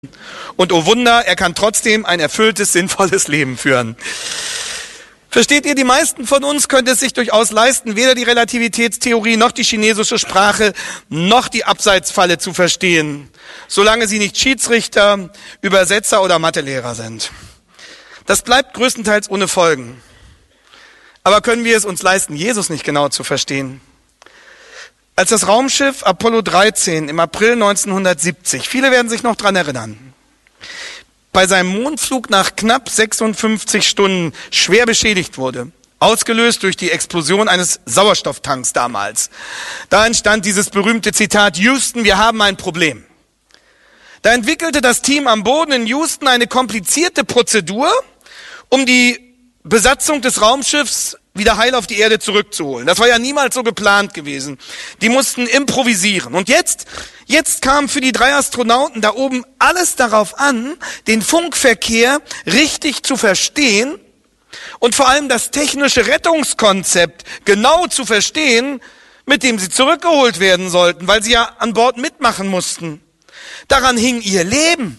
Und oh Wunder, er kann trotzdem ein erfülltes, sinnvolles Leben führen. Versteht ihr, die meisten von uns können es sich durchaus leisten, weder die Relativitätstheorie noch die chinesische Sprache noch die Abseitsfalle zu verstehen, solange sie nicht Schiedsrichter, Übersetzer oder Mathelehrer sind. Das bleibt größtenteils ohne Folgen. Aber können wir es uns leisten, Jesus nicht genau zu verstehen? Als das Raumschiff Apollo 13 im April 1970, viele werden sich noch dran erinnern, bei seinem Mondflug nach knapp 56 Stunden schwer beschädigt wurde, ausgelöst durch die Explosion eines Sauerstofftanks damals. Da entstand dieses berühmte Zitat: Houston, wir haben ein Problem. Da entwickelte das Team am Boden in Houston eine komplizierte Prozedur, um die Besatzung des Raumschiffs wieder heil auf die Erde zurückzuholen. Das war ja niemals so geplant gewesen. Die mussten improvisieren. Und jetzt kam für die 3 Astronauten da oben alles darauf an, den Funkverkehr richtig zu verstehen und vor allem das technische Rettungskonzept genau zu verstehen, mit dem sie zurückgeholt werden sollten, weil sie ja an Bord mitmachen mussten. Daran hing ihr Leben.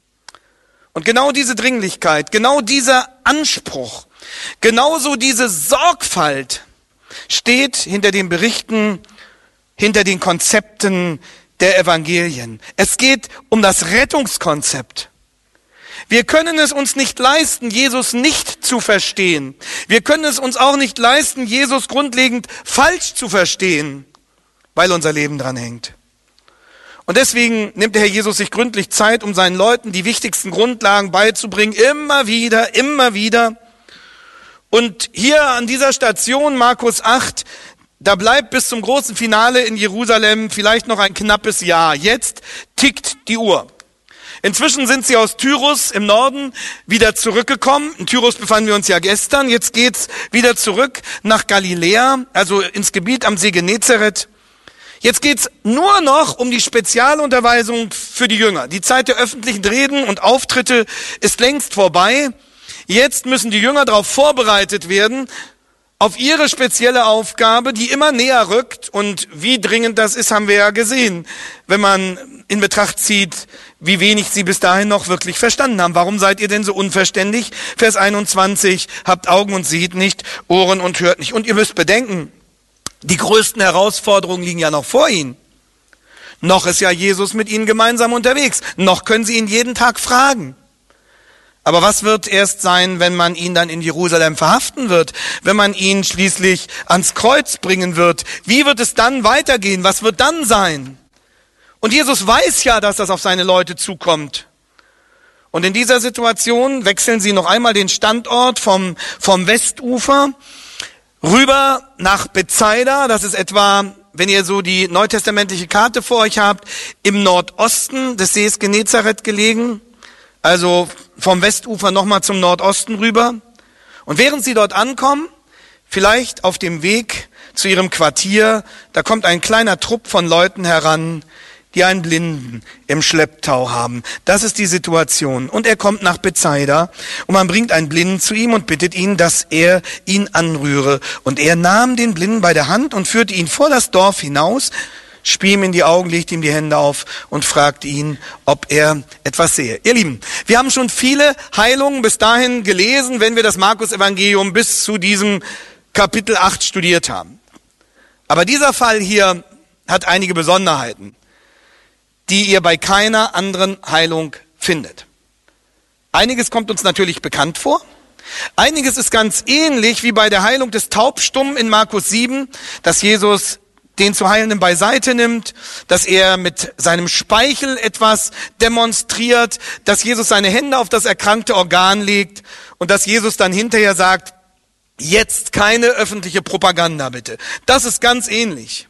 Und genau diese Dringlichkeit, genau dieser Anspruch, genauso diese Sorgfalt steht hinter den Berichten, hinter den Konzepten der Evangelien. Es geht um das Rettungskonzept. Wir können es uns nicht leisten, Jesus nicht zu verstehen. Wir können es uns auch nicht leisten, Jesus grundlegend falsch zu verstehen, weil unser Leben dran hängt. Und deswegen nimmt der Herr Jesus sich gründlich Zeit, um seinen Leuten die wichtigsten Grundlagen beizubringen, immer wieder, immer wieder. Und hier an dieser Station, Markus 8, da bleibt bis zum großen Finale in Jerusalem vielleicht noch ein knappes Jahr. Jetzt tickt die Uhr. Inzwischen sind sie aus Tyrus im Norden wieder zurückgekommen. In Tyrus befanden wir uns ja gestern. Jetzt geht's wieder zurück nach Galiläa, also ins Gebiet am See Genezareth. Jetzt geht's nur noch um die Spezialunterweisung für die Jünger. Die Zeit der öffentlichen Reden und Auftritte ist längst vorbei. Jetzt müssen die Jünger darauf vorbereitet werden, auf ihre spezielle Aufgabe, die immer näher rückt. Und wie dringend das ist, haben wir ja gesehen, wenn man in Betracht zieht, wie wenig sie bis dahin noch wirklich verstanden haben. Warum seid ihr denn so unverständig? Vers 21, habt Augen und seht nicht, Ohren und hört nicht. Und ihr müsst bedenken, die größten Herausforderungen liegen ja noch vor ihnen. Noch ist ja Jesus mit ihnen gemeinsam unterwegs. Noch können sie ihn jeden Tag fragen. Aber was wird erst sein, wenn man ihn dann in Jerusalem verhaften wird? Wenn man ihn schließlich ans Kreuz bringen wird? Wie wird es dann weitergehen? Was wird dann sein? Und Jesus weiß ja, dass das auf seine Leute zukommt. Und in dieser Situation wechseln sie noch einmal den Standort vom Westufer rüber nach Bethsaida. Das ist etwa, wenn ihr so die neutestamentliche Karte vor euch habt, im Nordosten des Sees Genezareth gelegen. Also vom Westufer nochmal zum Nordosten rüber. Und während sie dort ankommen, vielleicht auf dem Weg zu ihrem Quartier, da kommt ein kleiner Trupp von Leuten heran, die einen Blinden im Schlepptau haben. Das ist die Situation. Und er kommt nach Bethsaida und man bringt einen Blinden zu ihm und bittet ihn, dass er ihn anrühre. Und er nahm den Blinden bei der Hand und führte ihn vor das Dorf hinaus, spie ihm in die Augen, legte ihm die Hände auf und fragte ihn, ob er etwas sehe. Ihr Lieben, wir haben schon viele Heilungen bis dahin gelesen, wenn wir das Markus-Evangelium bis zu diesem Kapitel 8 studiert haben. Aber dieser Fall hier hat einige Besonderheiten, die ihr bei keiner anderen Heilung findet. Einiges kommt uns natürlich bekannt vor. Einiges ist ganz ähnlich wie bei der Heilung des Taubstummen in Markus 7, dass Jesus den zu Heilenden beiseite nimmt, dass er mit seinem Speichel etwas demonstriert, dass Jesus seine Hände auf das erkrankte Organ legt und dass Jesus dann hinterher sagt, jetzt keine öffentliche Propaganda bitte. Das ist ganz ähnlich.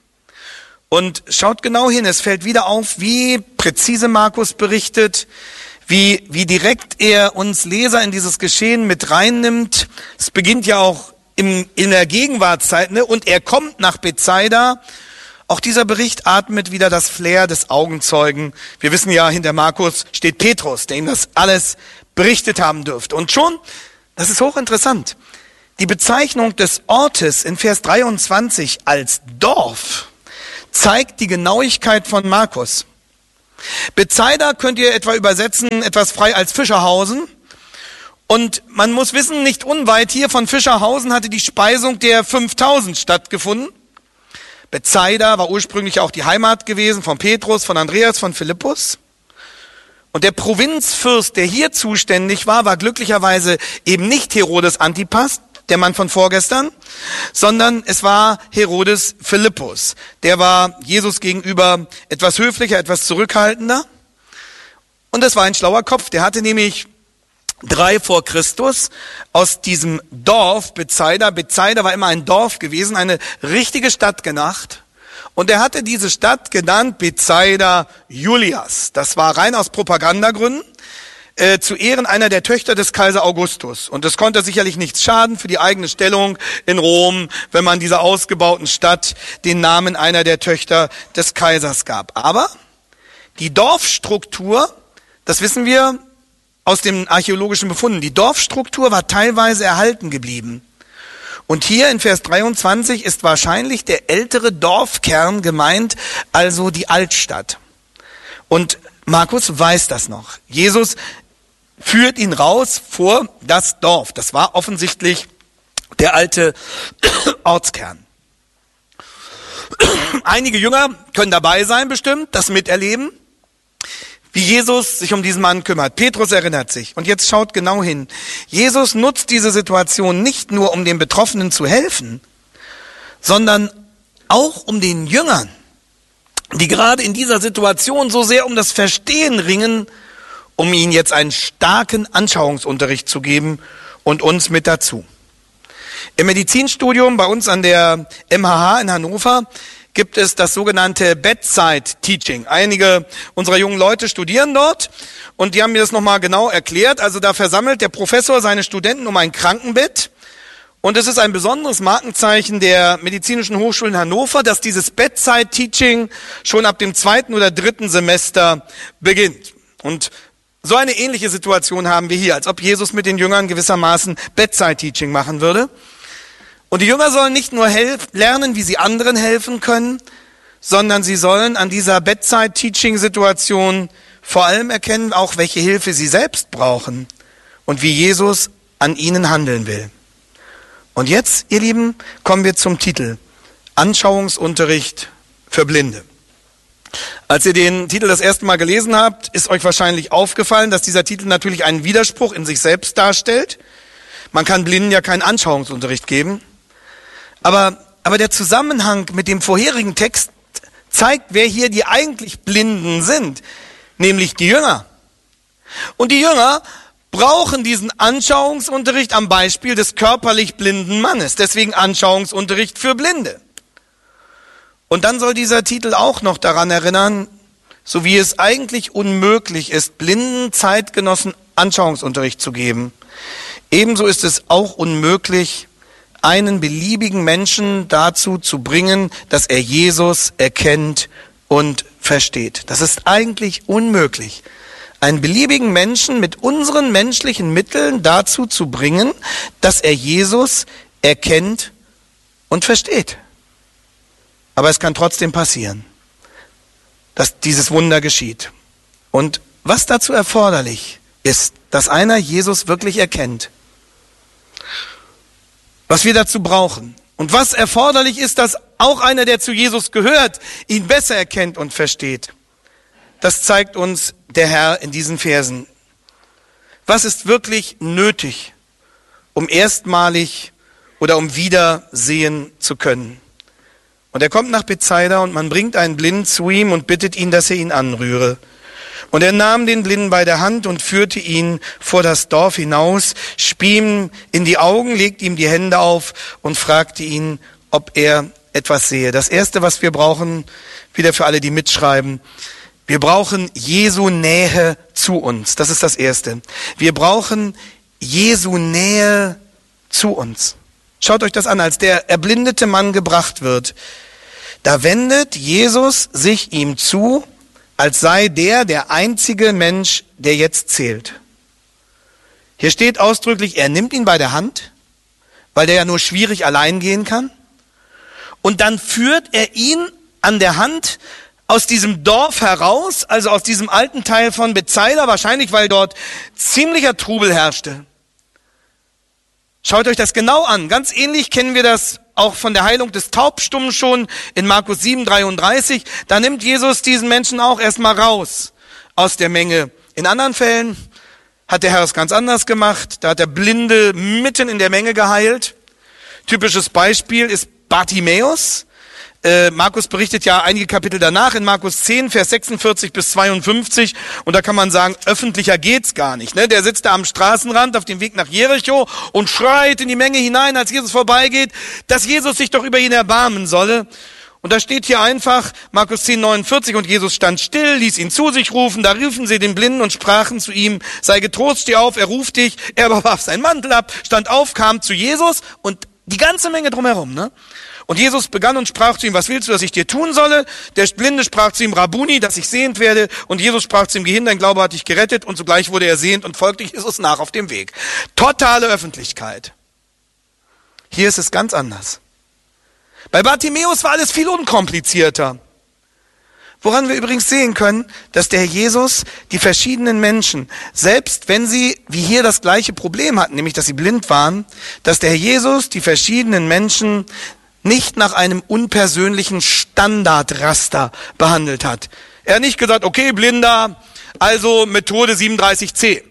Und schaut genau hin, es fällt wieder auf, wie präzise Markus berichtet, wie direkt er uns Leser in dieses Geschehen mit reinnimmt. Es beginnt ja auch in der Gegenwartszeit, ne? Und er kommt nach Bethsaida. Auch dieser Bericht atmet wieder das Flair des Augenzeugen. Wir wissen ja, hinter Markus steht Petrus, der ihm das alles berichtet haben dürfte. Und schon, das ist hochinteressant, die Bezeichnung des Ortes in Vers 23 als Dorf zeigt die Genauigkeit von Markus. Bethsaida könnt ihr etwa übersetzen, etwas frei als Fischerhausen. Und man muss wissen, nicht unweit hier von Fischerhausen hatte die Speisung der 5000 stattgefunden. Bethsaida war ursprünglich auch die Heimat gewesen von Petrus, von Andreas, von Philippus. Und der Provinzfürst, der hier zuständig war, war glücklicherweise eben nicht Herodes Antipas, der Mann von vorgestern, sondern es war Herodes Philippus. Der war Jesus gegenüber etwas höflicher, etwas zurückhaltender. Und das war ein schlauer Kopf. Der hatte nämlich 3 vor Christus aus diesem Dorf Bethsaida. Bethsaida war immer ein Dorf gewesen, eine richtige Stadt gemacht. Und er hatte diese Stadt genannt Bethsaida Julias. Das war rein aus Propagandagründen, zu Ehren einer der Töchter des Kaiser Augustus. Und es konnte sicherlich nichts schaden für die eigene Stellung in Rom, wenn man dieser ausgebauten Stadt den Namen einer der Töchter des Kaisers gab. Aber die Dorfstruktur, das wissen wir aus den archäologischen Befunden, die Dorfstruktur war teilweise erhalten geblieben. Und hier in Vers 23 ist wahrscheinlich der ältere Dorfkern gemeint, also die Altstadt. Und Markus weiß das noch. Jesus führt ihn raus vor das Dorf. Das war offensichtlich der alte Ortskern. Einige Jünger können dabei sein bestimmt, das miterleben, wie Jesus sich um diesen Mann kümmert. Petrus erinnert sich. Und jetzt schaut genau hin. Jesus nutzt diese Situation nicht nur, um den Betroffenen zu helfen, sondern auch um den Jüngern, die gerade in dieser Situation so sehr um das Verstehen ringen, um ihnen jetzt einen starken Anschauungsunterricht zu geben und uns mit dazu. Im Medizinstudium bei uns an der MHH in Hannover gibt es das sogenannte Bedside Teaching. Einige unserer jungen Leute studieren dort und die haben mir das nochmal genau erklärt. Also da versammelt der Professor seine Studenten um ein Krankenbett und es ist ein besonderes Markenzeichen der Medizinischen Hochschule in Hannover, dass dieses Bedside Teaching schon ab dem 2. oder 3. Semester beginnt. Und so eine ähnliche Situation haben wir hier, als ob Jesus mit den Jüngern gewissermaßen Bedside Teaching machen würde. Und die Jünger sollen nicht nur lernen, wie sie anderen helfen können, sondern sie sollen an dieser Bedside-Teaching-Situation vor allem erkennen, auch welche Hilfe sie selbst brauchen und wie Jesus an ihnen handeln will. Und jetzt, ihr Lieben, kommen wir zum Titel: Anschauungsunterricht für Blinde. Als ihr den Titel das erste Mal gelesen habt, ist euch wahrscheinlich aufgefallen, dass dieser Titel natürlich einen Widerspruch in sich selbst darstellt. Man kann Blinden ja keinen Anschauungsunterricht geben. Aber der Zusammenhang mit dem vorherigen Text zeigt, wer hier die eigentlich Blinden sind, nämlich die Jünger. Und die Jünger brauchen diesen Anschauungsunterricht am Beispiel des körperlich blinden Mannes. Deswegen Anschauungsunterricht für Blinde. Und dann soll dieser Titel auch noch daran erinnern, so wie es eigentlich unmöglich ist, blinden Zeitgenossen Anschauungsunterricht zu geben. Ebenso ist es auch unmöglich, einen beliebigen Menschen dazu zu bringen, dass er Jesus erkennt und versteht. Das ist eigentlich unmöglich, einen beliebigen Menschen mit unseren menschlichen Mitteln dazu zu bringen, dass er Jesus erkennt und versteht. Aber es kann trotzdem passieren, dass dieses Wunder geschieht. Und was dazu erforderlich ist, dass einer Jesus wirklich erkennt, was wir dazu brauchen und was erforderlich ist, dass auch einer, der zu Jesus gehört, ihn besser erkennt und versteht. Das zeigt uns der Herr in diesen Versen. Was ist wirklich nötig, um erstmalig oder um wieder sehen zu können? Und er kommt nach Bethsaida und man bringt einen Blinden zu ihm und bittet ihn, dass er ihn anrühre. Und er nahm den Blinden bei der Hand und führte ihn vor das Dorf hinaus, spie ihm in die Augen, legte ihm die Hände auf und fragte ihn, ob er etwas sehe. Das Erste, was wir brauchen, wieder für alle, die mitschreiben, wir brauchen Jesu Nähe zu uns. Das ist das Erste. Wir brauchen Jesu Nähe zu uns. Schaut euch das an, als der erblindete Mann gebracht wird. Da wendet Jesus sich ihm zu, als sei der einzige Mensch, der jetzt zählt. Hier steht ausdrücklich, er nimmt ihn bei der Hand, weil der ja nur schwierig allein gehen kann. Und dann führt er ihn an der Hand aus diesem Dorf heraus, also aus diesem alten Teil von Bethsaida, wahrscheinlich weil dort ziemlicher Trubel herrschte. Schaut euch das genau an. Ganz ähnlich kennen wir das auch von der Heilung des Taubstummen schon in Markus 7,33. Da nimmt Jesus diesen Menschen auch erstmal raus aus der Menge. In anderen Fällen hat der Herr es ganz anders gemacht. Da hat der Blinde mitten in der Menge geheilt. Typisches Beispiel ist Bartimäus. Markus berichtet ja einige Kapitel danach in Markus 10, Vers 46 bis 52. Und da kann man sagen, öffentlicher geht's gar nicht. Ne? Der sitzt da am Straßenrand auf dem Weg nach Jericho und schreit in die Menge hinein, als Jesus vorbeigeht, dass Jesus sich doch über ihn erbarmen solle. Und da steht hier einfach, Markus 10, 49, und Jesus stand still, ließ ihn zu sich rufen. Da riefen sie den Blinden und sprachen zu ihm, sei getrost, steh auf, er ruft dich. Er aber warf seinen Mantel ab, stand auf, kam zu Jesus und die ganze Menge drumherum, ne? Und Jesus begann und sprach zu ihm, was willst du, dass ich dir tun solle? Der Blinde sprach zu ihm, Rabuni, dass ich sehend werde. Und Jesus sprach zu ihm, geh hin, dein Glaube hat dich gerettet. Und sogleich wurde er sehend und folgte Jesus nach auf dem Weg. Totale Öffentlichkeit. Hier ist es ganz anders. Bei Bartimäus war alles viel unkomplizierter. Woran wir übrigens sehen können, dass der Herr Jesus die verschiedenen Menschen, selbst wenn sie wie hier das gleiche Problem hatten, nämlich dass sie blind waren, dass der Herr Jesus die verschiedenen Menschen nicht nach einem unpersönlichen Standardraster behandelt hat. Er hat nicht gesagt, okay, Blinder, also Methode 37c.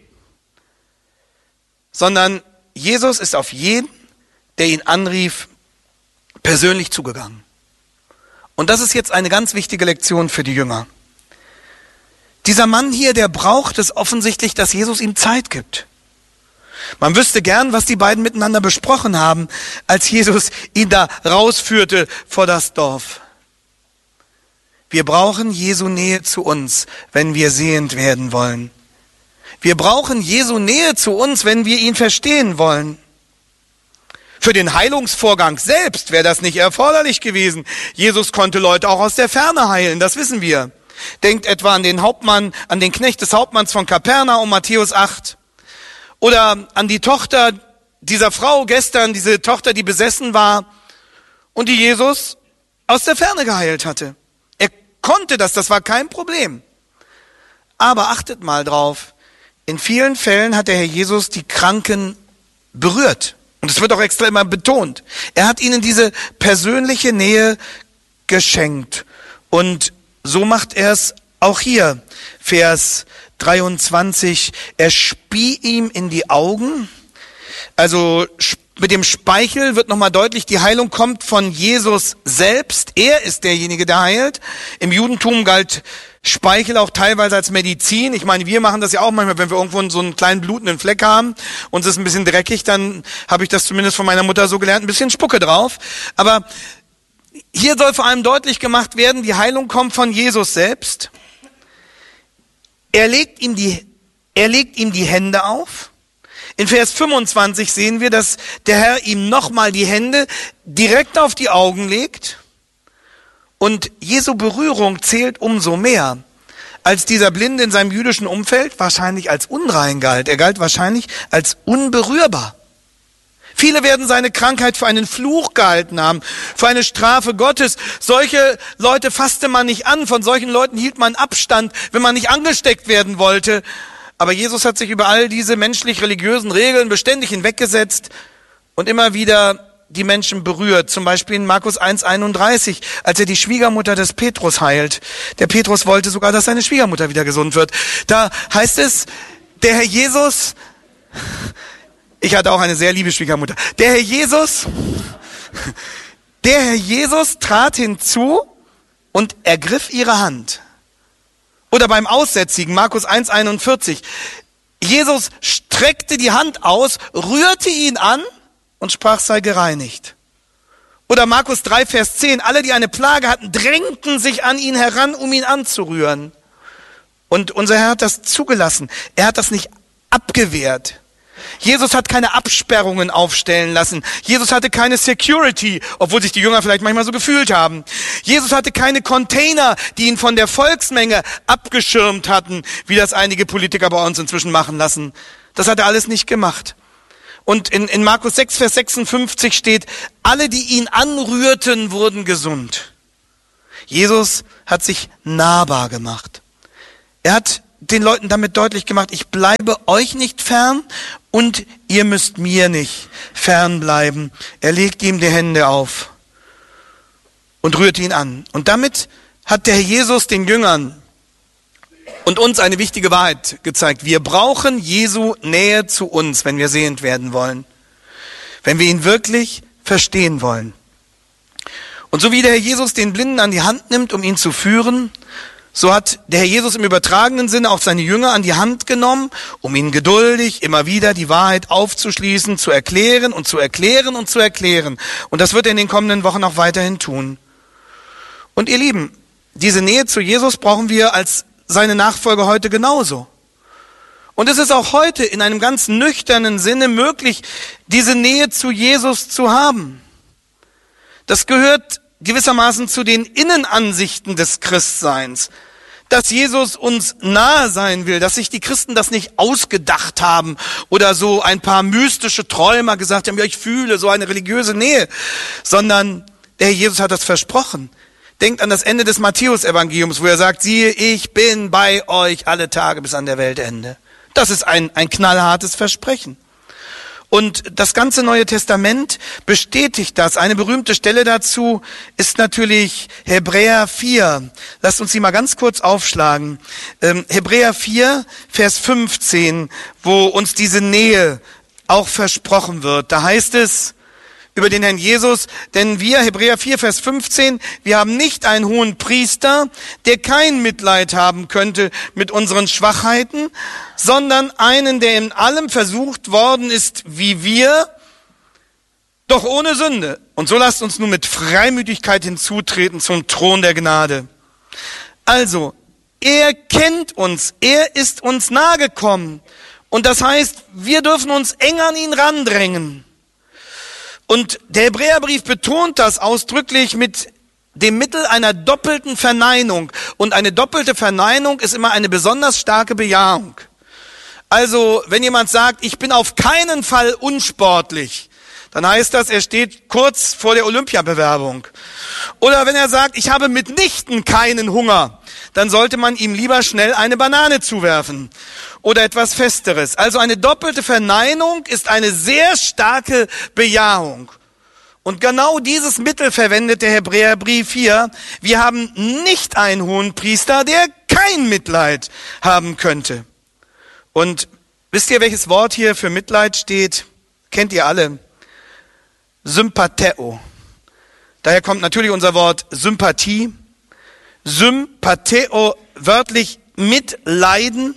Sondern Jesus ist auf jeden, der ihn anrief, persönlich zugegangen. Und das ist jetzt eine ganz wichtige Lektion für die Jünger. Dieser Mann hier, der braucht es offensichtlich, dass Jesus ihm Zeit gibt. Man wüsste gern, was die beiden miteinander besprochen haben, als Jesus ihn da rausführte vor das Dorf. Wir brauchen Jesu Nähe zu uns, wenn wir sehend werden wollen. Wir brauchen Jesu Nähe zu uns, wenn wir ihn verstehen wollen. Für den Heilungsvorgang selbst wäre das nicht erforderlich gewesen. Jesus konnte Leute auch aus der Ferne heilen, das wissen wir. Denkt etwa an den Hauptmann, an den Knecht des Hauptmanns von Kapernaum, Matthäus 8. Oder an die Tochter dieser Frau gestern, diese Tochter, die besessen war und die Jesus aus der Ferne geheilt hatte. Er konnte das war kein Problem. Aber achtet mal drauf, in vielen Fällen hat der Herr Jesus die Kranken berührt. Und es wird auch extra immer betont. Er hat ihnen diese persönliche Nähe geschenkt. Und so macht er es auch hier. Vers 23, er spie ihm in die Augen. Also mit dem Speichel wird nochmal deutlich, die Heilung kommt von Jesus selbst. Er ist derjenige, der heilt. Im Judentum galt Speichel auch teilweise als Medizin. Ich meine, wir machen das ja auch manchmal, wenn wir irgendwo so einen kleinen blutenden Fleck haben und es ist ein bisschen dreckig, dann habe ich das zumindest von meiner Mutter so gelernt, ein bisschen Spucke drauf. Aber hier soll vor allem deutlich gemacht werden, die Heilung kommt von Jesus selbst. Er legt ihm die Hände auf. In Vers 25 sehen wir, dass der Herr ihm nochmal die Hände direkt auf die Augen legt. Und Jesu Berührung zählt umso mehr, als dieser Blinde in seinem jüdischen Umfeld wahrscheinlich als unrein galt. Er galt wahrscheinlich als unberührbar. Viele werden seine Krankheit für einen Fluch gehalten haben, für eine Strafe Gottes. Solche Leute fasste man nicht an, von solchen Leuten hielt man Abstand, wenn man nicht angesteckt werden wollte. Aber Jesus hat sich über all diese menschlich-religiösen Regeln beständig hinweggesetzt und immer wieder die Menschen berührt. Zum Beispiel in Markus 1,31, als er die Schwiegermutter des Petrus heilt. Der Petrus wollte sogar, dass seine Schwiegermutter wieder gesund wird. Da heißt es, der Herr Jesus... Ich hatte auch eine sehr liebe Schwiegermutter. Der Herr Jesus trat hinzu und ergriff ihre Hand. Oder beim Aussätzigen, Markus 1,41. Jesus streckte die Hand aus, rührte ihn an und sprach, sei gereinigt. Oder Markus 3, Vers 10. Alle, die eine Plage hatten, drängten sich an ihn heran, um ihn anzurühren. Und unser Herr hat das zugelassen. Er hat das nicht abgewehrt. Jesus hat keine Absperrungen aufstellen lassen. Jesus hatte keine Security, obwohl sich die Jünger vielleicht manchmal so gefühlt haben. Jesus hatte keine Container, die ihn von der Volksmenge abgeschirmt hatten, wie das einige Politiker bei uns inzwischen machen lassen. Das hat er alles nicht gemacht. Und in Markus 6, Vers 56 steht, alle, die ihn anrührten, wurden gesund. Jesus hat sich nahbar gemacht. Er hat den Leuten damit deutlich gemacht, ich bleibe euch nicht fern und ihr müsst mir nicht fern bleiben. Er legt ihm die Hände auf und rührt ihn an. Und damit hat der Herr Jesus den Jüngern und uns eine wichtige Wahrheit gezeigt. Wir brauchen Jesu Nähe zu uns, wenn wir sehend werden wollen. Wenn wir ihn wirklich verstehen wollen. Und so wie der Herr Jesus den Blinden an die Hand nimmt, um ihn zu führen, so hat der Herr Jesus im übertragenen Sinne auch seine Jünger an die Hand genommen, um ihnen geduldig immer wieder die Wahrheit aufzuschließen, zu erklären und zu erklären und zu erklären. Und das wird er in den kommenden Wochen auch weiterhin tun. Und ihr Lieben, diese Nähe zu Jesus brauchen wir als seine Nachfolger heute genauso. Und es ist auch heute in einem ganz nüchternen Sinne möglich, diese Nähe zu Jesus zu haben. Das gehört gewissermaßen zu den Innenansichten des Christseins, dass Jesus uns nahe sein will, dass sich die Christen das nicht ausgedacht haben oder so ein paar mystische Träumer gesagt haben, ja, ich fühle so eine religiöse Nähe, sondern der Herr Jesus hat das versprochen. Denkt an das Ende des Matthäus-Evangeliums, wo er sagt, siehe, ich bin bei euch alle Tage bis an der Weltende. Das ist ein knallhartes Versprechen. Und das ganze Neue Testament bestätigt das. Eine berühmte Stelle dazu ist natürlich Hebräer 4. Lasst uns sie mal ganz kurz aufschlagen. Hebräer 4, Vers 15, wo uns diese Nähe auch versprochen wird. Da heißt es über den Herrn Jesus, denn wir, Hebräer 4, Vers 15, wir haben nicht einen hohen Priester, der kein Mitleid haben könnte mit unseren Schwachheiten, sondern einen, der in allem versucht worden ist wie wir, doch ohne Sünde. Und so lasst uns nun mit Freimütigkeit hinzutreten zum Thron der Gnade. Also, er kennt uns, er ist uns nahegekommen. Und das heißt, wir dürfen uns eng an ihn randrängen. Und der Hebräerbrief betont das ausdrücklich mit dem Mittel einer doppelten Verneinung. Und eine doppelte Verneinung ist immer eine besonders starke Bejahung. Also, wenn jemand sagt, ich bin auf keinen Fall unsportlich, dann heißt das, er steht kurz vor der Olympiabewerbung. Oder wenn er sagt, ich habe mitnichten keinen Hunger, dann sollte man ihm lieber schnell eine Banane zuwerfen oder etwas Festeres. Also eine doppelte Verneinung ist eine sehr starke Bejahung. Und genau dieses Mittel verwendet der Hebräerbrief hier. Wir haben nicht einen Hohenpriester, der kein Mitleid haben könnte. Und wisst ihr, welches Wort hier für Mitleid steht? Kennt ihr alle? Sympatheo. Daher kommt natürlich unser Wort Sympathie. Sympatheo, wörtlich mitleiden.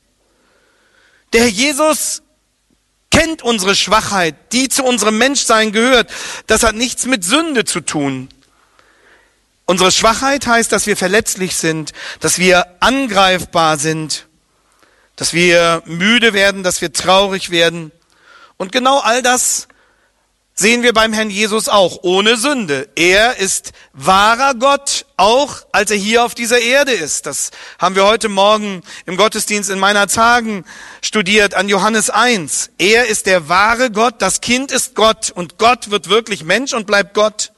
Der Herr Jesus kennt unsere Schwachheit, die zu unserem Menschsein gehört. Das hat nichts mit Sünde zu tun. Unsere Schwachheit heißt, dass wir verletzlich sind, dass wir angreifbar sind, dass wir müde werden, dass wir traurig werden. Und genau all das sehen wir beim Herrn Jesus auch, ohne Sünde. Er ist wahrer Gott, auch als er hier auf dieser Erde ist. Das haben wir heute Morgen im Gottesdienst in Meinerzhagen studiert, an Johannes 1. Er ist der wahre Gott, das Kind ist Gott und Gott wird wirklich Mensch und bleibt Gott.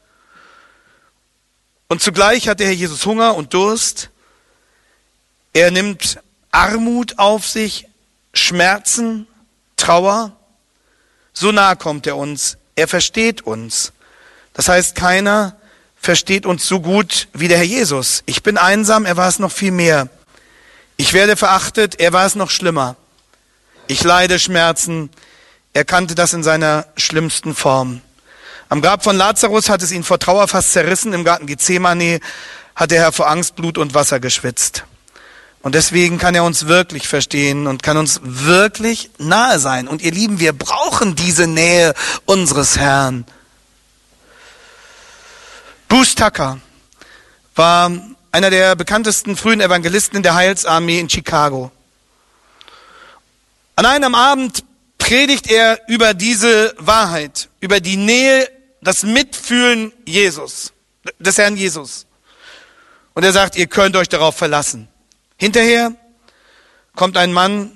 Und zugleich hat der Herr Jesus Hunger und Durst. Er nimmt Armut auf sich, Schmerzen, Trauer. So nah kommt er uns. Er versteht uns. Das heißt, keiner versteht uns so gut wie der Herr Jesus. Ich bin einsam, er war es noch viel mehr. Ich werde verachtet, er war es noch schlimmer. Ich leide Schmerzen, er kannte das in seiner schlimmsten Form. Am Grab von Lazarus hat es ihn vor Trauer fast zerrissen, im Garten Gethsemane hat der Herr vor Angst Blut und Wasser geschwitzt. Und deswegen kann er uns wirklich verstehen und kann uns wirklich nahe sein. Und ihr Lieben, wir brauchen diese Nähe unseres Herrn. Bruce Tucker war einer der bekanntesten frühen Evangelisten in der Heilsarmee in Chicago. An einem Abend predigt er über diese Wahrheit, über die Nähe, das Mitfühlen Jesus, des Herrn Jesus. Und er sagt, ihr könnt euch darauf verlassen. Hinterher kommt ein Mann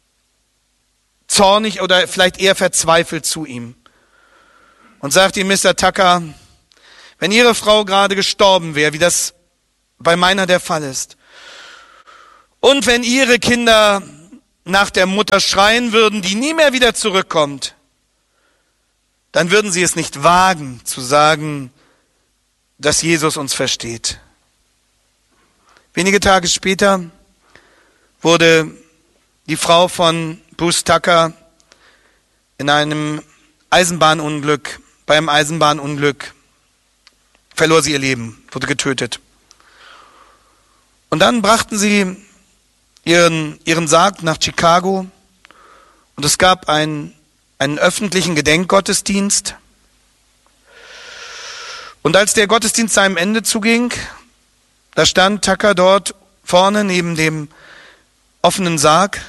zornig oder vielleicht eher verzweifelt zu ihm und sagt ihm, Mr. Tucker, wenn Ihre Frau gerade gestorben wäre, wie das bei meiner der Fall ist. Und wenn ihre Kinder nach der Mutter schreien würden, die nie mehr wieder zurückkommt, dann würden sie es nicht wagen zu sagen, dass Jesus uns versteht. Wenige Tage später wurde die Frau von Bruce Tucker in einem Eisenbahnunglück, beim Eisenbahnunglück verlor sie ihr Leben, wurde getötet. Und dann brachten sie ihren Sarg nach Chicago und es gab einen öffentlichen Gedenkgottesdienst. Und als der Gottesdienst seinem Ende zuging, da stand Tucker dort vorne neben dem offenen Sarg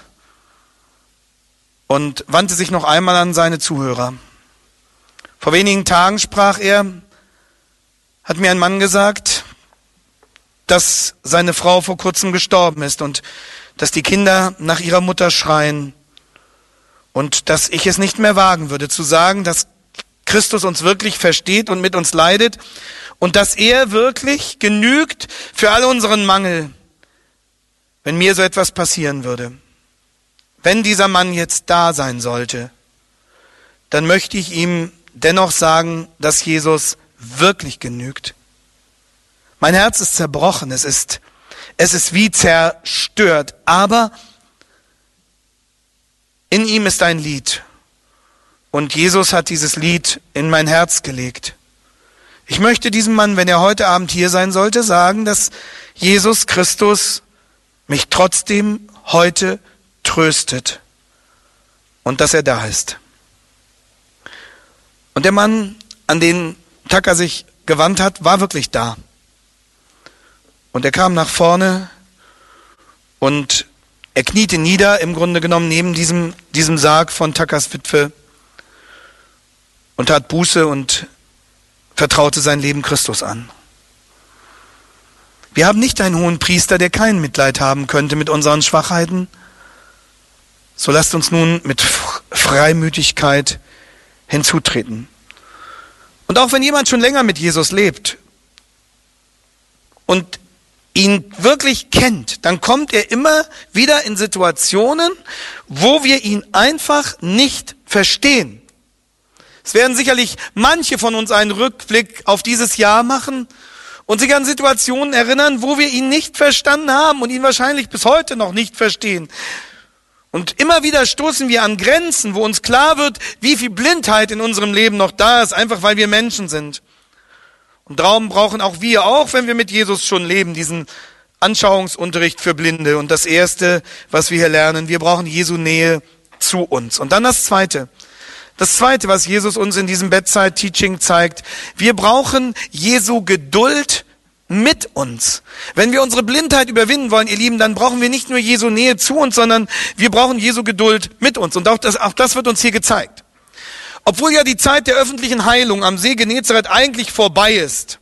und wandte sich noch einmal an seine Zuhörer. Vor wenigen Tagen sprach er, hat mir ein Mann gesagt, dass seine Frau vor kurzem gestorben ist und dass die Kinder nach ihrer Mutter schreien und dass ich es nicht mehr wagen würde zu sagen, dass Christus uns wirklich versteht und mit uns leidet und dass er wirklich genügt für all unseren Mangel, wenn mir so etwas passieren würde. Wenn dieser Mann jetzt da sein sollte, dann möchte ich ihm dennoch sagen, dass Jesus wirklich genügt. Mein Herz ist zerbrochen, es ist wie zerstört, aber in ihm ist ein Lied. Und Jesus hat dieses Lied in mein Herz gelegt. Ich möchte diesem Mann, wenn er heute Abend hier sein sollte, sagen, dass Jesus Christus mich trotzdem heute tröstet und dass er da ist. Und der Mann, an den Tucker sich gewandt hat, war wirklich da. Und er kam nach vorne und er kniete nieder, im Grunde genommen neben diesem Sarg von Tuckers Witwe und tat Buße und vertraute sein Leben Christus an. Wir haben nicht einen hohen Priester, der kein Mitleid haben könnte mit unseren Schwachheiten. So lasst uns nun mit Freimütigkeit hinzutreten. Und auch wenn jemand schon länger mit Jesus lebt und ihn wirklich kennt, dann kommt er immer wieder in Situationen, wo wir ihn einfach nicht verstehen. Es werden sicherlich manche von uns einen Rückblick auf dieses Jahr machen und sich an Situationen erinnern, wo wir ihn nicht verstanden haben und ihn wahrscheinlich bis heute noch nicht verstehen. Und immer wieder stoßen wir an Grenzen, wo uns klar wird, wie viel Blindheit in unserem Leben noch da ist, einfach weil wir Menschen sind. Und darum brauchen auch wir, auch wenn wir mit Jesus schon leben, diesen Anschauungsunterricht für Blinde. Und das Erste, was wir hier lernen, wir brauchen Jesu Nähe zu uns. Und dann das Zweite. Das Zweite, was Jesus uns in diesem Bedside-Teaching zeigt, wir brauchen Jesu Geduld mit uns. Wenn wir unsere Blindheit überwinden wollen, ihr Lieben, dann brauchen wir nicht nur Jesu Nähe zu uns, sondern wir brauchen Jesu Geduld mit uns. Und auch das wird uns hier gezeigt. Obwohl ja die Zeit der öffentlichen Heilung am See Genezareth eigentlich vorbei ist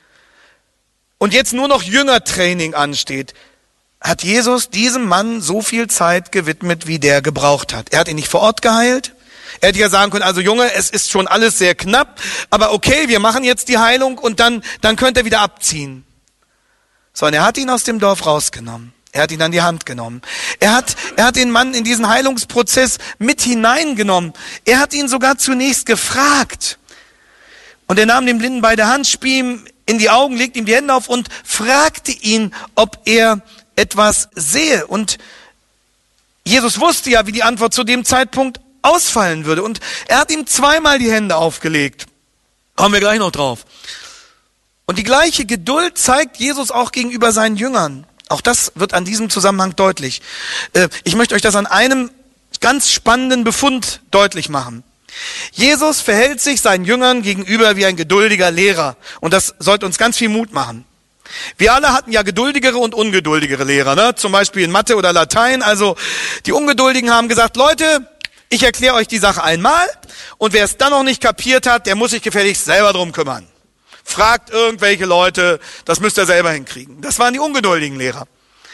und jetzt nur noch Jüngertraining ansteht, hat Jesus diesem Mann so viel Zeit gewidmet, wie der gebraucht hat. Er hat ihn nicht vor Ort geheilt. Er hätte ja sagen können, also Junge, es ist schon alles sehr knapp, aber okay, wir machen jetzt die Heilung und dann könnt ihr wieder abziehen. Sondern er hat ihn aus dem Dorf rausgenommen. Er hat ihn an die Hand genommen. Er hat den Mann in diesen Heilungsprozess mit hineingenommen. Er hat ihn sogar zunächst gefragt. Und er nahm den Blinden bei der Hand, spie ihm in die Augen, legte ihm die Hände auf und fragte ihn, ob er etwas sehe. Und Jesus wusste ja, wie die Antwort zu dem Zeitpunkt ausfallen würde. Und er hat ihm zweimal die Hände aufgelegt. Kommen wir gleich noch drauf. Und die gleiche Geduld zeigt Jesus auch gegenüber seinen Jüngern. Auch das wird an diesem Zusammenhang deutlich. Ich möchte euch das an einem ganz spannenden Befund deutlich machen. Jesus verhält sich seinen Jüngern gegenüber wie ein geduldiger Lehrer. Und das sollte uns ganz viel Mut machen. Wir alle hatten ja geduldigere und ungeduldigere Lehrer, ne? Zum Beispiel in Mathe oder Latein. Also die Ungeduldigen haben gesagt, Leute, ich erkläre euch die Sache einmal und wer es dann noch nicht kapiert hat, der muss sich gefälligst selber drum kümmern. Fragt irgendwelche Leute, das müsst ihr selber hinkriegen. Das waren die ungeduldigen Lehrer.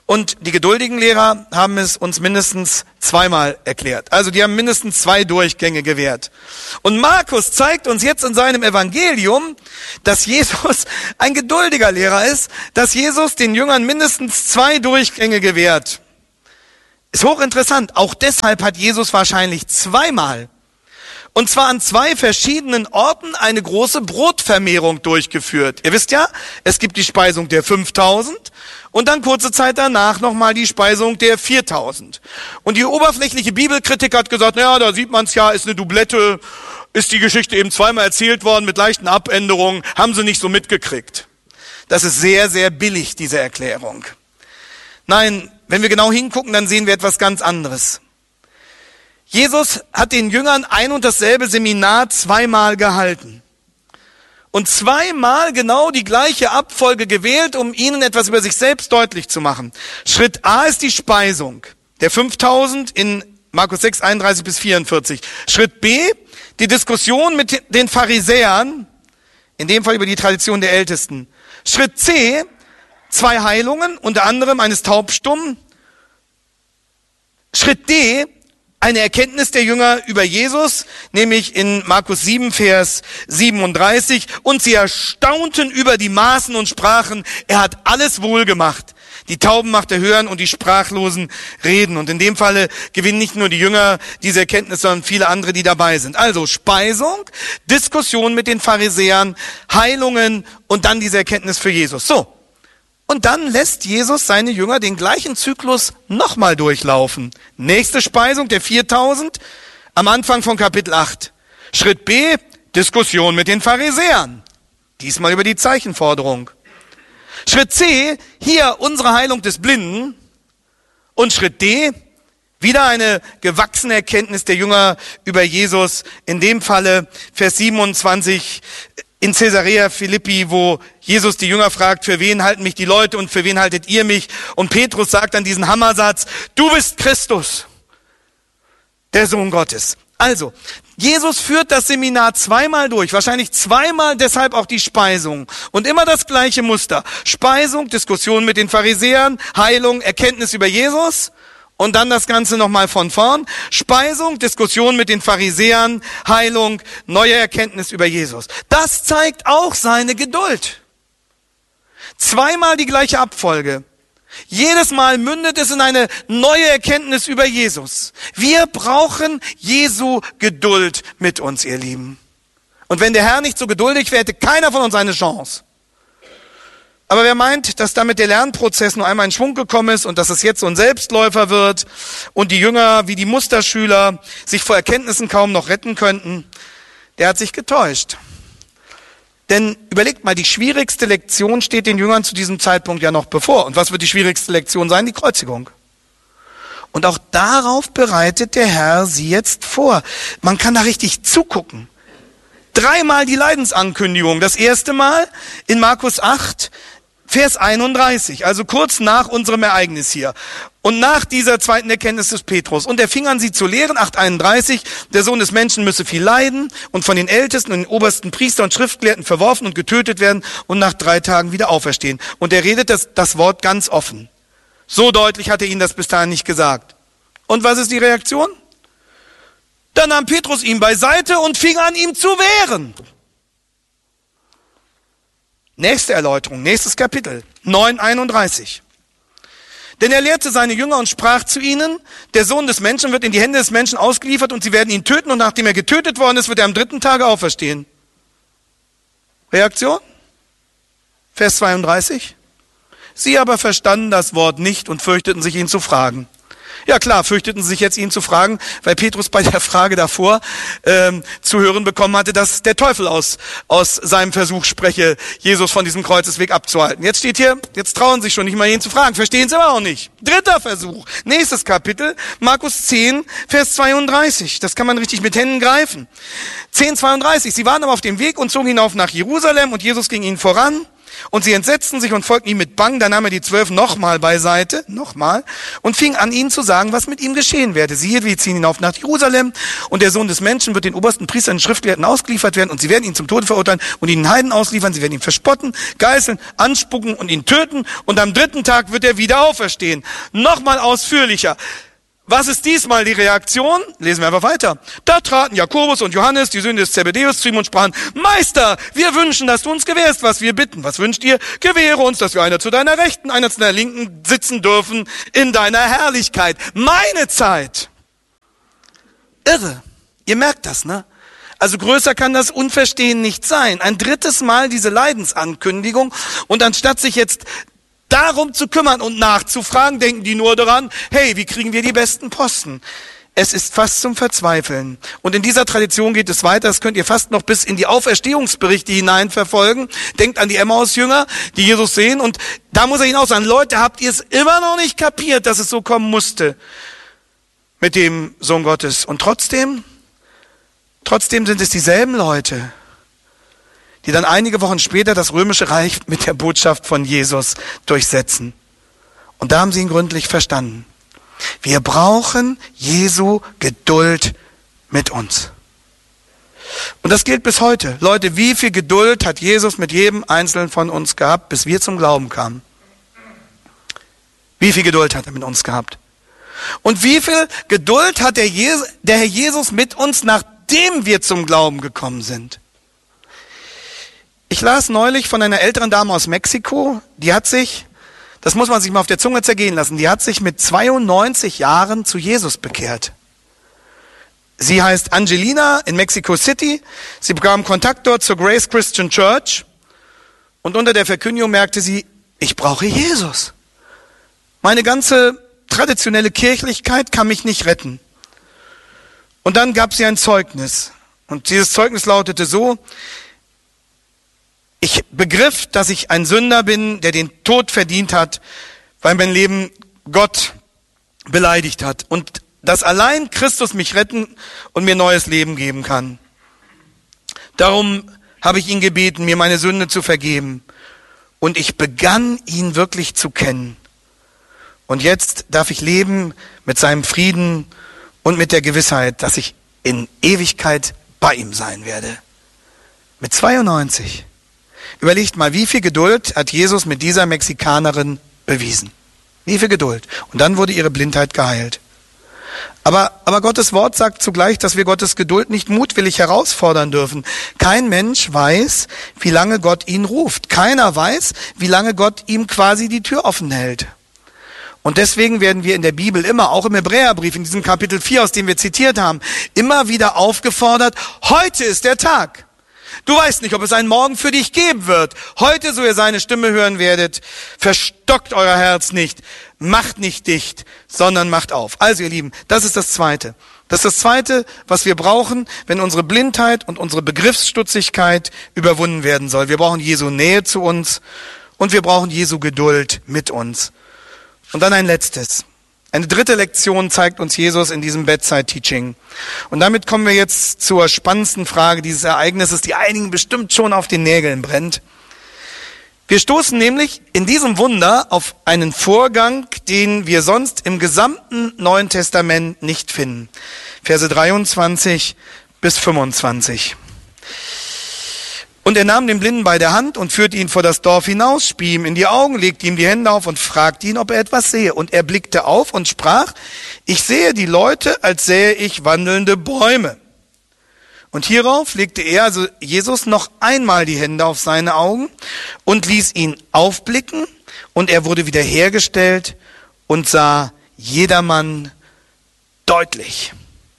Und die geduldigen Lehrer haben es uns mindestens zweimal erklärt. Also die haben mindestens 2 Durchgänge gewährt. Und Markus zeigt uns jetzt in seinem Evangelium, dass Jesus ein geduldiger Lehrer ist, dass Jesus den Jüngern mindestens 2 Durchgänge gewährt. Ist hochinteressant. Auch deshalb hat Jesus wahrscheinlich zweimal, und zwar an 2 verschiedenen Orten, eine große Brotvermehrung durchgeführt. Ihr wisst ja, es gibt die Speisung der 5000 und dann kurze Zeit danach nochmal die Speisung der 4000. Und die oberflächliche Bibelkritik hat gesagt, naja, da sieht man es ja, ist eine Doublette, ist die Geschichte eben zweimal erzählt worden mit leichten Abänderungen, haben sie nicht so mitgekriegt. Das ist sehr, sehr billig, diese Erklärung. Nein, wenn wir genau hingucken, dann sehen wir etwas ganz anderes. Jesus hat den Jüngern ein und dasselbe Seminar zweimal gehalten. Und zweimal genau die gleiche Abfolge gewählt, um ihnen etwas über sich selbst deutlich zu machen. Schritt A ist die Speisung der 5000 in Markus 6, 31 bis 44. Schritt B, die Diskussion mit den Pharisäern, in dem Fall über die Tradition der Ältesten. Schritt C, 2 Heilungen, unter anderem eines Taubstummen. Schritt D, eine Erkenntnis der Jünger über Jesus, nämlich in Markus 7, Vers 37. Und sie erstaunten über die Maßen und sprachen, er hat alles wohl gemacht. Die Tauben macht er hören und die Sprachlosen reden. Und in dem Falle gewinnen nicht nur die Jünger diese Erkenntnis, sondern viele andere, die dabei sind. Also Speisung, Diskussion mit den Pharisäern, Heilungen und dann diese Erkenntnis für Jesus. So. Und dann lässt Jesus seine Jünger den gleichen Zyklus nochmal durchlaufen. Nächste Speisung der 4000 am Anfang von Kapitel 8. Schritt B, Diskussion mit den Pharisäern. Diesmal über die Zeichenforderung. Schritt C, hier unsere Heilung des Blinden. Und Schritt D, wieder eine gewachsene Erkenntnis der Jünger über Jesus. In dem Falle Vers 27 in Caesarea Philippi, wo Jesus die Jünger fragt, für wen halten mich die Leute und für wen haltet ihr mich? Und Petrus sagt dann diesen Hammersatz, du bist Christus, der Sohn Gottes. Also, Jesus führt das Seminar zweimal durch, wahrscheinlich zweimal deshalb auch die Speisung. Und immer das gleiche Muster. Speisung, Diskussion mit den Pharisäern, Heilung, Erkenntnis über Jesus. Und dann das Ganze nochmal von vorn. Speisung, Diskussion mit den Pharisäern, Heilung, neue Erkenntnis über Jesus. Das zeigt auch seine Geduld. Zweimal die gleiche Abfolge. Jedes Mal mündet es in eine neue Erkenntnis über Jesus. Wir brauchen Jesu Geduld mit uns, ihr Lieben. Und wenn der Herr nicht so geduldig wäre, hätte keiner von uns eine Chance. Aber wer meint, dass damit der Lernprozess nur einmal in Schwung gekommen ist und dass es jetzt so ein Selbstläufer wird und die Jünger wie die Musterschüler sich vor Erkenntnissen kaum noch retten könnten, der hat sich getäuscht. Denn überlegt mal, die schwierigste Lektion steht den Jüngern zu diesem Zeitpunkt ja noch bevor. Und was wird die schwierigste Lektion sein? Die Kreuzigung. Und auch darauf bereitet der Herr sie jetzt vor. Man kann da richtig zugucken. 3-mal die Leidensankündigung. Das erste Mal in Markus 8, Vers 31, also kurz nach unserem Ereignis hier. Und nach dieser zweiten Erkenntnis des Petrus. Und er fing an, sie zu lehren, 8,31, der Sohn des Menschen müsse viel leiden und von den Ältesten und den obersten Priestern und Schriftgelehrten verworfen und getötet werden und nach 3 Tagen wieder auferstehen. Und er redet das Wort ganz offen. So deutlich hat er ihnen das bis dahin nicht gesagt. Und was ist die Reaktion? Dann nahm Petrus ihn beiseite und fing an, ihm zu wehren. Nächste Erläuterung, nächstes Kapitel, 9,31. Denn er lehrte seine Jünger und sprach zu ihnen, der Sohn des Menschen wird in die Hände des Menschen ausgeliefert und sie werden ihn töten und nachdem er getötet worden ist, wird er am 3. Tage auferstehen. Reaktion? Vers 32. Sie aber verstanden das Wort nicht und fürchteten sich, ihn zu fragen. Ja klar, fürchteten sie sich jetzt, ihn zu fragen, weil Petrus bei der Frage davor zu hören bekommen hatte, dass der Teufel aus seinem Versuch spreche, Jesus von diesem Kreuzesweg abzuhalten. Jetzt steht hier, jetzt trauen sich schon nicht mal ihn zu fragen, verstehen sie aber auch nicht. 3. Versuch, nächstes Kapitel, Markus 10, Vers 32. Das kann man richtig mit Händen greifen. 10,32. Sie waren aber auf dem Weg und zogen hinauf nach Jerusalem und Jesus ging ihnen voran. Und sie entsetzten sich und folgten ihm mit Bang. Da nahm er die 12 nochmal beiseite, und fing an, ihnen zu sagen, was mit ihm geschehen werde. Siehe, wir ziehen hinauf nach Jerusalem, und der Sohn des Menschen wird den obersten Priestern und Schriftgelehrten ausgeliefert werden, und sie werden ihn zum Tode verurteilen und ihn den Heiden ausliefern. Sie werden ihn verspotten, geißeln, anspucken und ihn töten, und am 3. Tag wird er wieder auferstehen. Nochmal ausführlicher. Was ist diesmal die Reaktion? Lesen wir einfach weiter. Da traten Jakobus und Johannes, die Söhne des Zebedeus, zu ihm und sprachen, Meister, wir wünschen, dass du uns gewährst, was wir bitten. Was wünscht ihr? Gewähre uns, dass wir einer zu deiner Rechten, einer zu deiner Linken sitzen dürfen in deiner Herrlichkeit. Meine Zeit. Irre. Ihr merkt das, ne? Also größer kann das Unverstehen nicht sein. Ein 3. Mal diese Leidensankündigung, und anstatt sich jetzt darum zu kümmern und nachzufragen, denken die nur daran, hey, wie kriegen wir die besten Posten? Es ist fast zum Verzweifeln. Und in dieser Tradition geht es weiter, das könnt ihr fast noch bis in die Auferstehungsberichte hinein verfolgen. Denkt an die Emmaus-Jünger, die Jesus sehen, und da muss er ihnen auch sagen, Leute, habt ihr es immer noch nicht kapiert, dass es so kommen musste mit dem Sohn Gottes? Und trotzdem sind es dieselben Leute, die dann einige Wochen später das römische Reich mit der Botschaft von Jesus durchsetzen. Und da haben sie ihn gründlich verstanden. Wir brauchen Jesu Geduld mit uns. Und das gilt bis heute. Leute, wie viel Geduld hat Jesus mit jedem Einzelnen von uns gehabt, bis wir zum Glauben kamen? Wie viel Geduld hat er mit uns gehabt? Und wie viel Geduld hat der Herr Jesus mit uns, nachdem wir zum Glauben gekommen sind? Ich las neulich von einer älteren Dame aus Mexiko, die hat sich, das muss man sich mal auf der Zunge zergehen lassen, die hat sich mit 92 Jahren zu Jesus bekehrt. Sie heißt Angelina in Mexico City, sie bekam Kontakt dort zur Grace Christian Church, und unter der Verkündigung merkte sie, ich brauche Jesus. Meine ganze traditionelle Kirchlichkeit kann mich nicht retten. Und dann gab sie ein Zeugnis, und dieses Zeugnis lautete so: Ich begriff, dass ich ein Sünder bin, der den Tod verdient hat, weil mein Leben Gott beleidigt hat. Und dass allein Christus mich retten und mir neues Leben geben kann. Darum habe ich ihn gebeten, mir meine Sünde zu vergeben. Und ich begann, ihn wirklich zu kennen. Und jetzt darf ich leben mit seinem Frieden und mit der Gewissheit, dass ich in Ewigkeit bei ihm sein werde. Mit 92. Überlegt mal, wie viel Geduld hat Jesus mit dieser Mexikanerin bewiesen? Wie viel Geduld? Und dann wurde ihre Blindheit geheilt. Aber Gottes Wort sagt zugleich, dass wir Gottes Geduld nicht mutwillig herausfordern dürfen. Kein Mensch weiß, wie lange Gott ihn ruft. Keiner weiß, wie lange Gott ihm quasi die Tür offen hält. Und deswegen werden wir in der Bibel immer, auch im Hebräerbrief, in diesem Kapitel 4, aus dem wir zitiert haben, immer wieder aufgefordert, heute ist der Tag. Du weißt nicht, ob es einen Morgen für dich geben wird. Heute, so ihr seine Stimme hören werdet, verstockt euer Herz nicht, macht nicht dicht, sondern macht auf. Also ihr Lieben, das ist das Zweite. Das ist das Zweite, was wir brauchen, wenn unsere Blindheit und unsere Begriffsstutzigkeit überwunden werden soll. Wir brauchen Jesu Nähe zu uns und wir brauchen Jesu Geduld mit uns. Und dann ein letztes. Eine dritte Lektion zeigt uns Jesus in diesem Bedside-Teaching. Und damit kommen wir jetzt zur spannendsten Frage dieses Ereignisses, die einigen bestimmt schon auf den Nägeln brennt. Wir stoßen nämlich in diesem Wunder auf einen Vorgang, den wir sonst im gesamten Neuen Testament nicht finden. Verse 23 bis 25. Und er nahm den Blinden bei der Hand und führte ihn vor das Dorf hinaus, spie ihm in die Augen, legte ihm die Hände auf und fragte ihn, ob er etwas sehe. Und er blickte auf und sprach, ich sehe die Leute, als sähe ich wandelnde Bäume. Und hierauf legte er, also Jesus, noch einmal die Hände auf seine Augen und ließ ihn aufblicken. Und er wurde wiederhergestellt und sah jedermann deutlich.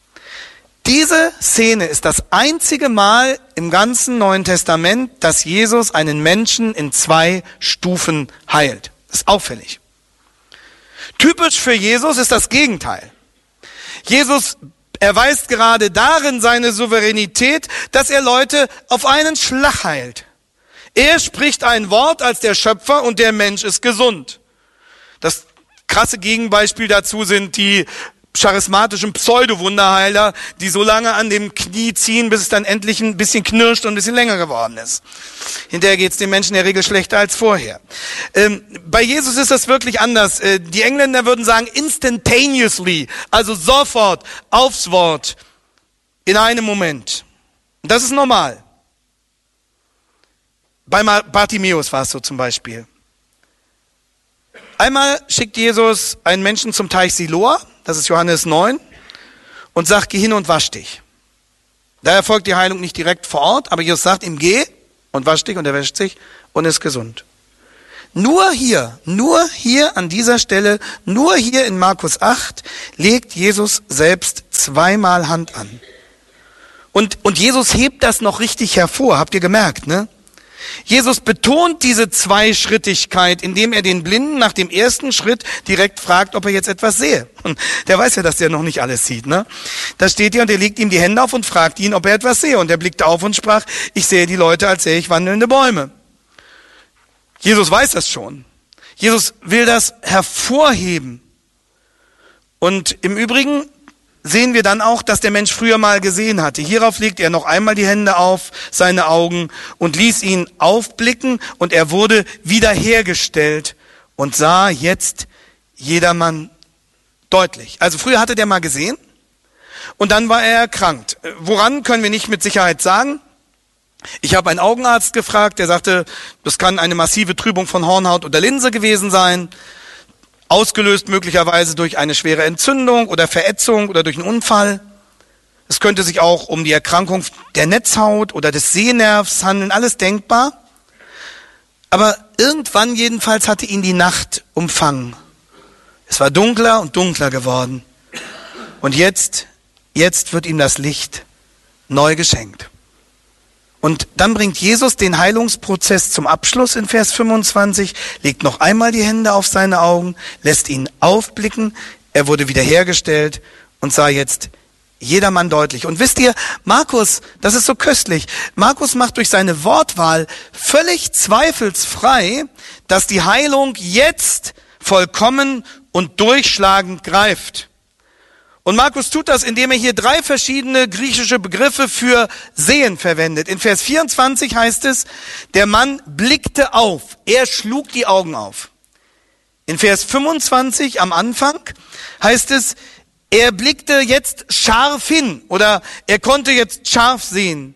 Diese Szene ist das einzige Mal im ganzen Neuen Testament, dass Jesus einen Menschen in 2 Stufen heilt. Das ist auffällig. Typisch für Jesus ist das Gegenteil. Jesus erweist gerade darin seine Souveränität, dass er Leute auf einen Schlag heilt. Er spricht ein Wort als der Schöpfer und der Mensch ist gesund. Das krasse Gegenbeispiel dazu sind die charismatischen Pseudo-Wunderheiler, die so lange an dem Knie ziehen, bis es dann endlich ein bisschen knirscht und ein bisschen länger geworden ist. Hinterher geht es den Menschen in der Regel schlechter als vorher. Bei Jesus ist das wirklich anders. Die Engländer würden sagen instantaneously, also sofort, aufs Wort, in einem Moment. Und das ist normal. Bei Bartimäus war es so zum Beispiel. Einmal schickt Jesus einen Menschen zum Teich Siloa, das ist Johannes 9, und sagt, geh hin und wasch dich. Da erfolgt die Heilung nicht direkt vor Ort, aber Jesus sagt ihm, geh und wasch dich, und er wäscht sich und ist gesund. Nur hier an dieser Stelle, nur hier in Markus 8 legt Jesus selbst zweimal Hand an. Und Jesus hebt das noch richtig hervor, habt ihr gemerkt, ne? Jesus betont diese Zweischrittigkeit, indem er den Blinden nach dem ersten Schritt direkt fragt, ob er jetzt etwas sehe. Und der weiß ja, dass der noch nicht alles sieht, ne? Da steht er und er legt ihm die Hände auf und fragt ihn, ob er etwas sehe. Und er blickte auf und sprach, ich sehe die Leute, als sähe ich wandelnde Bäume. Jesus weiß das schon. Jesus will das hervorheben. Und im Übrigen sehen wir dann auch, dass der Mensch früher mal gesehen hatte. Hierauf legte er noch einmal die Hände auf seine Augen und ließ ihn aufblicken, und er wurde wiederhergestellt und sah jetzt jedermann deutlich. Also früher hatte der mal gesehen und dann war er erkrankt. Woran, können wir nicht mit Sicherheit sagen. Ich habe einen Augenarzt gefragt, der sagte, das kann eine massive Trübung von Hornhaut oder Linse gewesen sein, ausgelöst möglicherweise durch eine schwere Entzündung oder Verätzung oder durch einen Unfall. Es könnte sich auch um die Erkrankung der Netzhaut oder des Sehnervs handeln, alles denkbar. Aber irgendwann jedenfalls hatte ihn die Nacht umfangen. Es war dunkler und dunkler geworden. Und jetzt wird ihm das Licht neu geschenkt. Und dann bringt Jesus den Heilungsprozess zum Abschluss in Vers 25, legt noch einmal die Hände auf seine Augen, lässt ihn aufblicken, er wurde wiederhergestellt und sah jetzt jedermann deutlich. Und wisst ihr, Markus, das ist so köstlich, Markus macht durch seine Wortwahl völlig zweifelsfrei, dass die Heilung jetzt vollkommen und durchschlagend greift. Und Markus tut das, indem er hier 3 verschiedene griechische Begriffe für Sehen verwendet. In Vers 24 heißt es, der Mann blickte auf, er schlug die Augen auf. In Vers 25 am Anfang heißt es, er blickte jetzt scharf hin oder er konnte jetzt scharf sehen.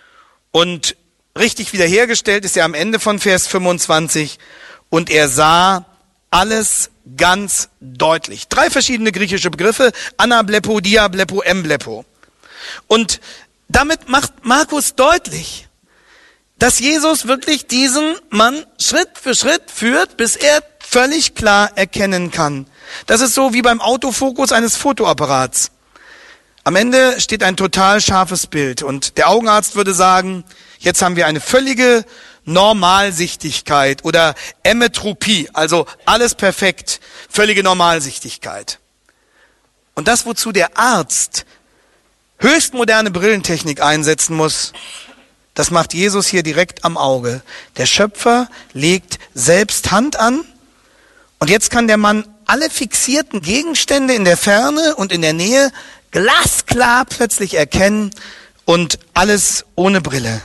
Und richtig wiederhergestellt ist er am Ende von Vers 25 und er sah alles ganz deutlich. 3 verschiedene griechische Begriffe, anablepo, diablepo, emblepo. Und damit macht Markus deutlich, dass Jesus wirklich diesen Mann Schritt für Schritt führt, bis er völlig klar erkennen kann. Das ist so wie beim Autofokus eines Fotoapparats. Am Ende steht ein total scharfes Bild und der Augenarzt würde sagen, jetzt haben wir eine völlige Normalsichtigkeit oder Emmetropie, also alles perfekt, völlige Normalsichtigkeit. Und das, wozu der Arzt höchstmoderne Brillentechnik einsetzen muss, das macht Jesus hier direkt am Auge. Der Schöpfer legt selbst Hand an und jetzt kann der Mann alle fixierten Gegenstände in der Ferne und in der Nähe glasklar plötzlich erkennen und alles ohne Brille.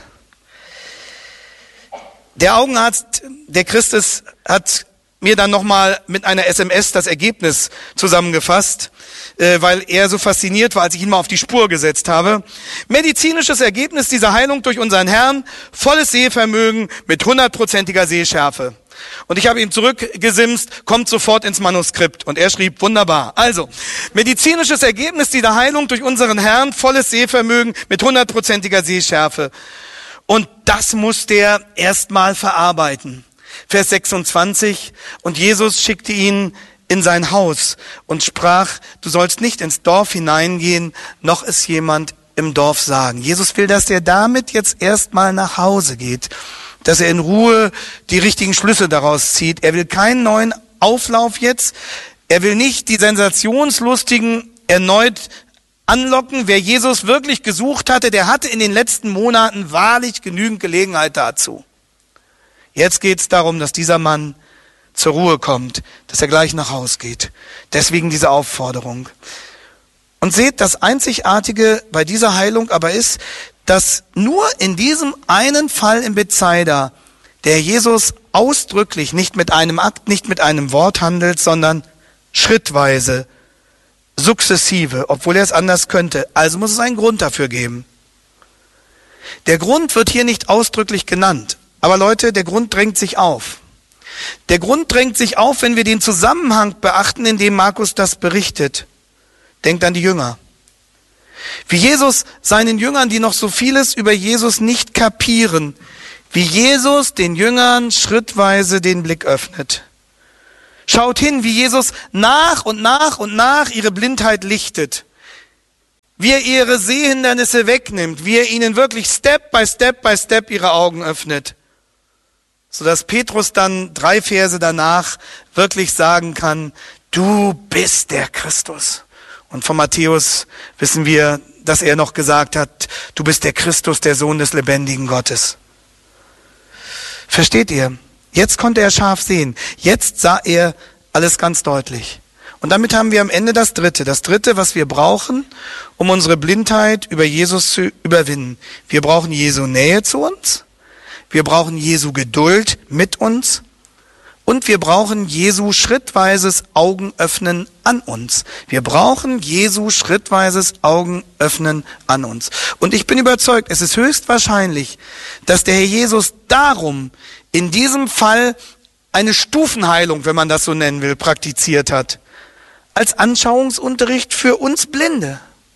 Der Augenarzt, der Christ ist, hat mir dann nochmal mit einer SMS das Ergebnis zusammengefasst, weil er so fasziniert war, als ich ihn mal auf die Spur gesetzt habe. Medizinisches Ergebnis dieser Heilung durch unseren Herrn, volles Sehvermögen mit 100%iger Sehschärfe. Und ich habe ihm zurückgesimst, kommt sofort ins Manuskript. Und er schrieb, wunderbar. Also, medizinisches Ergebnis dieser Heilung durch unseren Herrn, volles Sehvermögen mit 100%iger Sehschärfe. Und das muss der erstmal verarbeiten. Vers 26, und Jesus schickte ihn in sein Haus und sprach, du sollst nicht ins Dorf hineingehen, noch es jemand im Dorf sagen. Jesus will, dass er damit jetzt erstmal nach Hause geht, dass er in Ruhe die richtigen Schlüsse daraus zieht. Er will keinen neuen Auflauf jetzt. Er will nicht die Sensationslustigen erneut anlocken. Wer Jesus wirklich gesucht hatte, der hatte in den letzten Monaten wahrlich genügend Gelegenheit dazu. Jetzt geht es darum, dass dieser Mann zur Ruhe kommt, dass er gleich nach Hause geht. Deswegen diese Aufforderung. Und seht, das Einzigartige bei dieser Heilung aber ist, dass nur in diesem einen Fall in Bethsaida der Jesus ausdrücklich nicht mit einem Akt, nicht mit einem Wort handelt, sondern schrittweise, sukzessive, obwohl er es anders könnte. Also muss es einen Grund dafür geben. Der Grund wird hier nicht ausdrücklich genannt. Aber Leute, der Grund drängt sich auf. Der Grund drängt sich auf, wenn wir den Zusammenhang beachten, in dem Markus das berichtet. Denkt an die Jünger. Wie Jesus seinen Jüngern, die noch so vieles über Jesus nicht kapieren, wie Jesus den Jüngern schrittweise den Blick öffnet. Schaut hin, wie Jesus nach und nach ihre Blindheit lichtet. Wie er ihre Sehhindernisse wegnimmt, wie er ihnen wirklich Step by Step ihre Augen öffnet. Sodass Petrus dann 3 Verse danach wirklich sagen kann, du bist der Christus. Und von Matthäus wissen wir, dass er noch gesagt hat, du bist der Christus, der Sohn des lebendigen Gottes. Versteht ihr? Jetzt konnte er scharf sehen. Jetzt sah er alles ganz deutlich. Und damit haben wir am Ende das Dritte, was wir brauchen, um unsere Blindheit über Jesus zu überwinden. Wir brauchen Jesu Nähe zu uns, wir brauchen Jesu Geduld mit uns und wir brauchen Jesu schrittweises Augenöffnen an uns. Wir brauchen Jesu schrittweises Augenöffnen an uns. Und ich bin überzeugt, es ist höchstwahrscheinlich, dass der Herr Jesus darum in diesem Fall eine Stufenheilung, wenn man das so nennen will, praktiziert hat. Als Anschauungsunterricht für uns Blinde.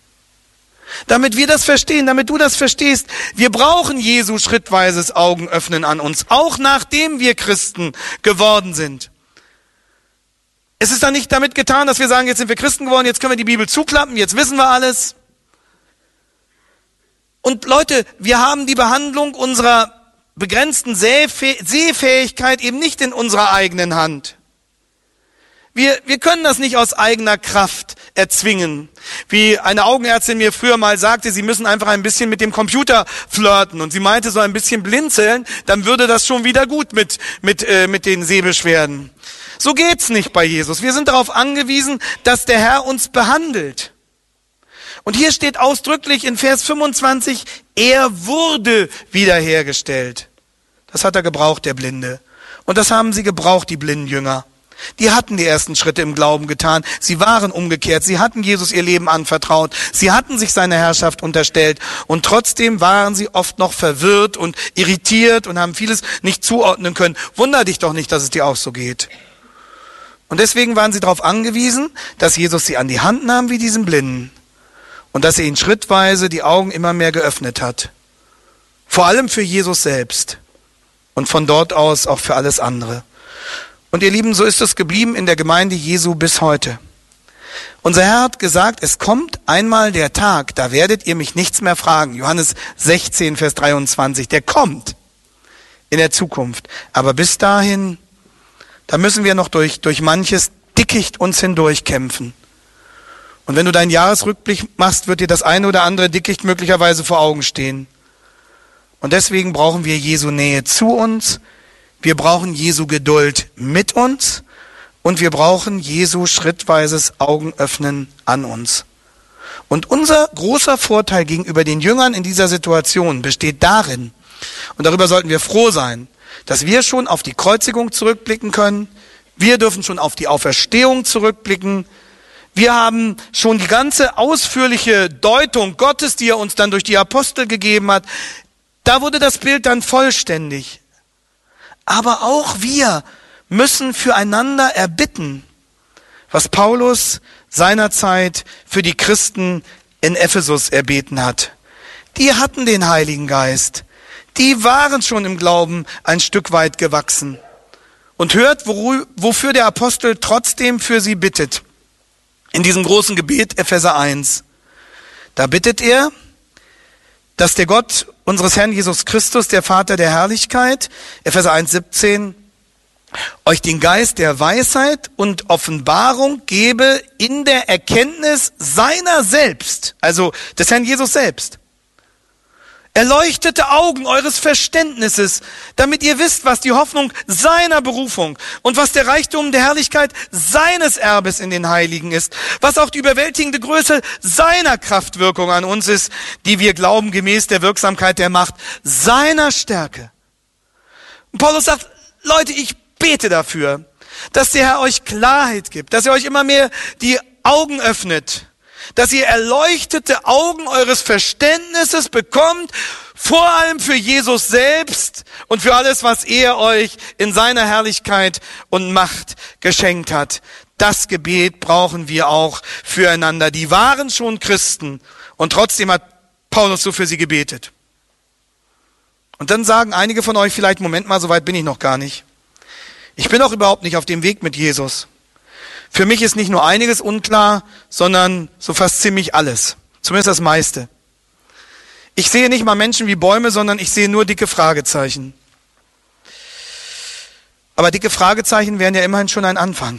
Damit wir das verstehen, damit du das verstehst, wir brauchen Jesu schrittweises Augenöffnen an uns, auch nachdem wir Christen geworden sind. Es ist dann nicht damit getan, dass wir sagen, jetzt sind wir Christen geworden, jetzt können wir die Bibel zuklappen, jetzt wissen wir alles. Und Leute, wir haben die Behandlung unserer begrenzten Sehfähigkeit eben nicht in unserer eigenen Hand. Wir können das nicht aus eigener Kraft erzwingen. Wie eine Augenärztin mir früher mal sagte, sie müssen einfach ein bisschen mit dem Computer flirten. Und sie meinte, so ein bisschen blinzeln, dann würde das schon wieder gut mit den Sehbeschwerden. So geht's nicht bei Jesus. Wir sind darauf angewiesen, dass der Herr uns behandelt. Und hier steht ausdrücklich in Vers 25, er wurde wiederhergestellt. Das hat er gebraucht, der Blinde. Und das haben sie gebraucht, die blinden Jünger. Die hatten die ersten Schritte im Glauben getan. Sie waren umgekehrt. Sie hatten Jesus ihr Leben anvertraut. Sie hatten sich seine Herrschaft unterstellt. Und trotzdem waren sie oft noch verwirrt und irritiert und haben vieles nicht zuordnen können. Wunder dich doch nicht, dass es dir auch so geht. Und deswegen waren sie darauf angewiesen, dass Jesus sie an die Hand nahm wie diesen Blinden. Und dass er ihnen schrittweise die Augen immer mehr geöffnet hat. Vor allem für Jesus selbst. Und von dort aus auch für alles andere. Und ihr Lieben, so ist es geblieben in der Gemeinde Jesu bis heute. Unser Herr hat gesagt, es kommt einmal der Tag, da werdet ihr mich nichts mehr fragen. Johannes 16, Vers 23, der kommt in der Zukunft. Aber bis dahin, da müssen wir noch durch manches Dickicht uns hindurchkämpfen. Und wenn du deinen Jahresrückblick machst, wird dir das eine oder andere Dickicht möglicherweise vor Augen stehen. Und deswegen brauchen wir Jesu Nähe zu uns. Wir brauchen Jesu Geduld mit uns und wir brauchen Jesu schrittweises Augenöffnen an uns. Und unser großer Vorteil gegenüber den Jüngern in dieser Situation besteht darin, und darüber sollten wir froh sein, dass wir schon auf die Kreuzigung zurückblicken können, wir dürfen schon auf die Auferstehung zurückblicken, wir haben schon die ganze ausführliche Deutung Gottes, die er uns dann durch die Apostel gegeben hat, da wurde das Bild dann vollständig. Aber auch wir müssen füreinander erbitten, was Paulus seinerzeit für die Christen in Ephesus erbeten hat. Die hatten den Heiligen Geist. Die waren schon im Glauben ein Stück weit gewachsen. Und hört, wofür der Apostel trotzdem für sie bittet. In diesem großen Gebet, Epheser 1. Da bittet er, dass der Gott unseres Herrn Jesus Christus, der Vater der Herrlichkeit, Epheser 1,17, euch den Geist der Weisheit und Offenbarung gebe in der Erkenntnis seiner selbst, also des Herrn Jesus selbst. Erleuchtete Augen eures Verständnisses, damit ihr wisst, was die Hoffnung seiner Berufung und was der Reichtum der Herrlichkeit seines Erbes in den Heiligen ist, was auch die überwältigende Größe seiner Kraftwirkung an uns ist, die wir glauben gemäß der Wirksamkeit der Macht seiner Stärke. Und Paulus sagt, Leute, ich bete dafür, dass der Herr euch Klarheit gibt, dass er euch immer mehr die Augen öffnet, dass ihr erleuchtete Augen eures Verständnisses bekommt, vor allem für Jesus selbst und für alles, was er euch in seiner Herrlichkeit und Macht geschenkt hat. Das Gebet brauchen wir auch füreinander. Die waren schon Christen und trotzdem hat Paulus so für sie gebetet. Und dann sagen einige von euch vielleicht, Moment mal, so weit bin ich noch gar nicht. Ich bin auch überhaupt nicht auf dem Weg mit Jesus. Für mich ist nicht nur einiges unklar, sondern so fast ziemlich alles. Zumindest das meiste. Ich sehe nicht mal Menschen wie Bäume, sondern ich sehe nur dicke Fragezeichen. Aber dicke Fragezeichen wären ja immerhin schon ein Anfang.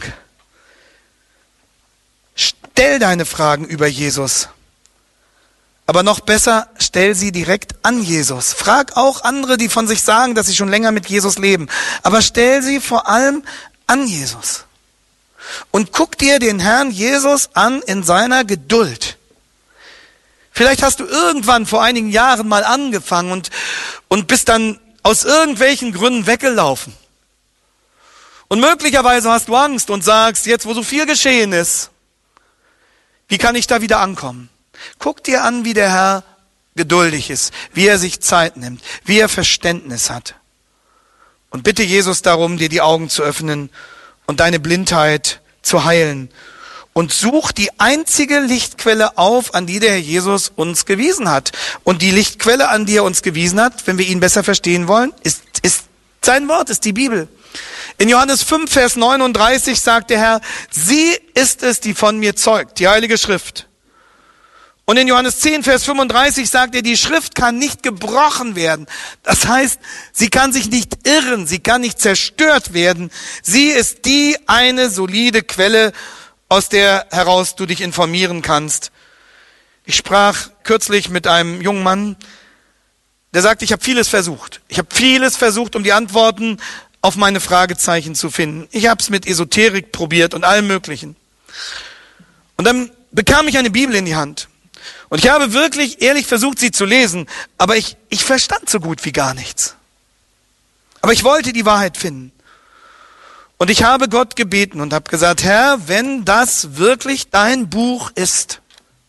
Stell deine Fragen über Jesus. Aber noch besser, stell sie direkt an Jesus. Frag auch andere, die von sich sagen, dass sie schon länger mit Jesus leben. Aber stell sie vor allem an Jesus. Und guck dir den Herrn Jesus an in seiner Geduld. Vielleicht hast du irgendwann vor einigen Jahren mal angefangen und bist dann aus irgendwelchen Gründen weggelaufen. Und möglicherweise hast du Angst und sagst, jetzt wo so viel geschehen ist, wie kann ich da wieder ankommen? Guck dir an, wie der Herr geduldig ist, wie er sich Zeit nimmt, wie er Verständnis hat. Und bitte Jesus darum, dir die Augen zu öffnen und deine Blindheit zu heilen. Und such die einzige Lichtquelle auf, an die der Herr Jesus uns gewiesen hat. Und die Lichtquelle, an die er uns gewiesen hat, wenn wir ihn besser verstehen wollen, ist sein Wort, ist die Bibel. In Johannes 5, Vers 39 sagt der Herr, sie ist es, die von mir zeugt, die Heilige Schrift. Und in Johannes 10, Vers 35 sagt er, die Schrift kann nicht gebrochen werden. Das heißt, sie kann sich nicht irren, sie kann nicht zerstört werden. Sie ist die eine solide Quelle, aus der heraus du dich informieren kannst. Ich sprach kürzlich mit einem jungen Mann, der sagte, ich habe vieles versucht. Ich habe vieles versucht, um die Antworten auf meine Fragezeichen zu finden. Ich habe es mit Esoterik probiert und allem Möglichen. Und dann bekam ich eine Bibel in die Hand. Und ich habe wirklich ehrlich versucht, sie zu lesen, aber ich verstand so gut wie gar nichts. Aber ich wollte die Wahrheit finden. Und ich habe Gott gebeten und habe gesagt, Herr, wenn das wirklich dein Buch ist,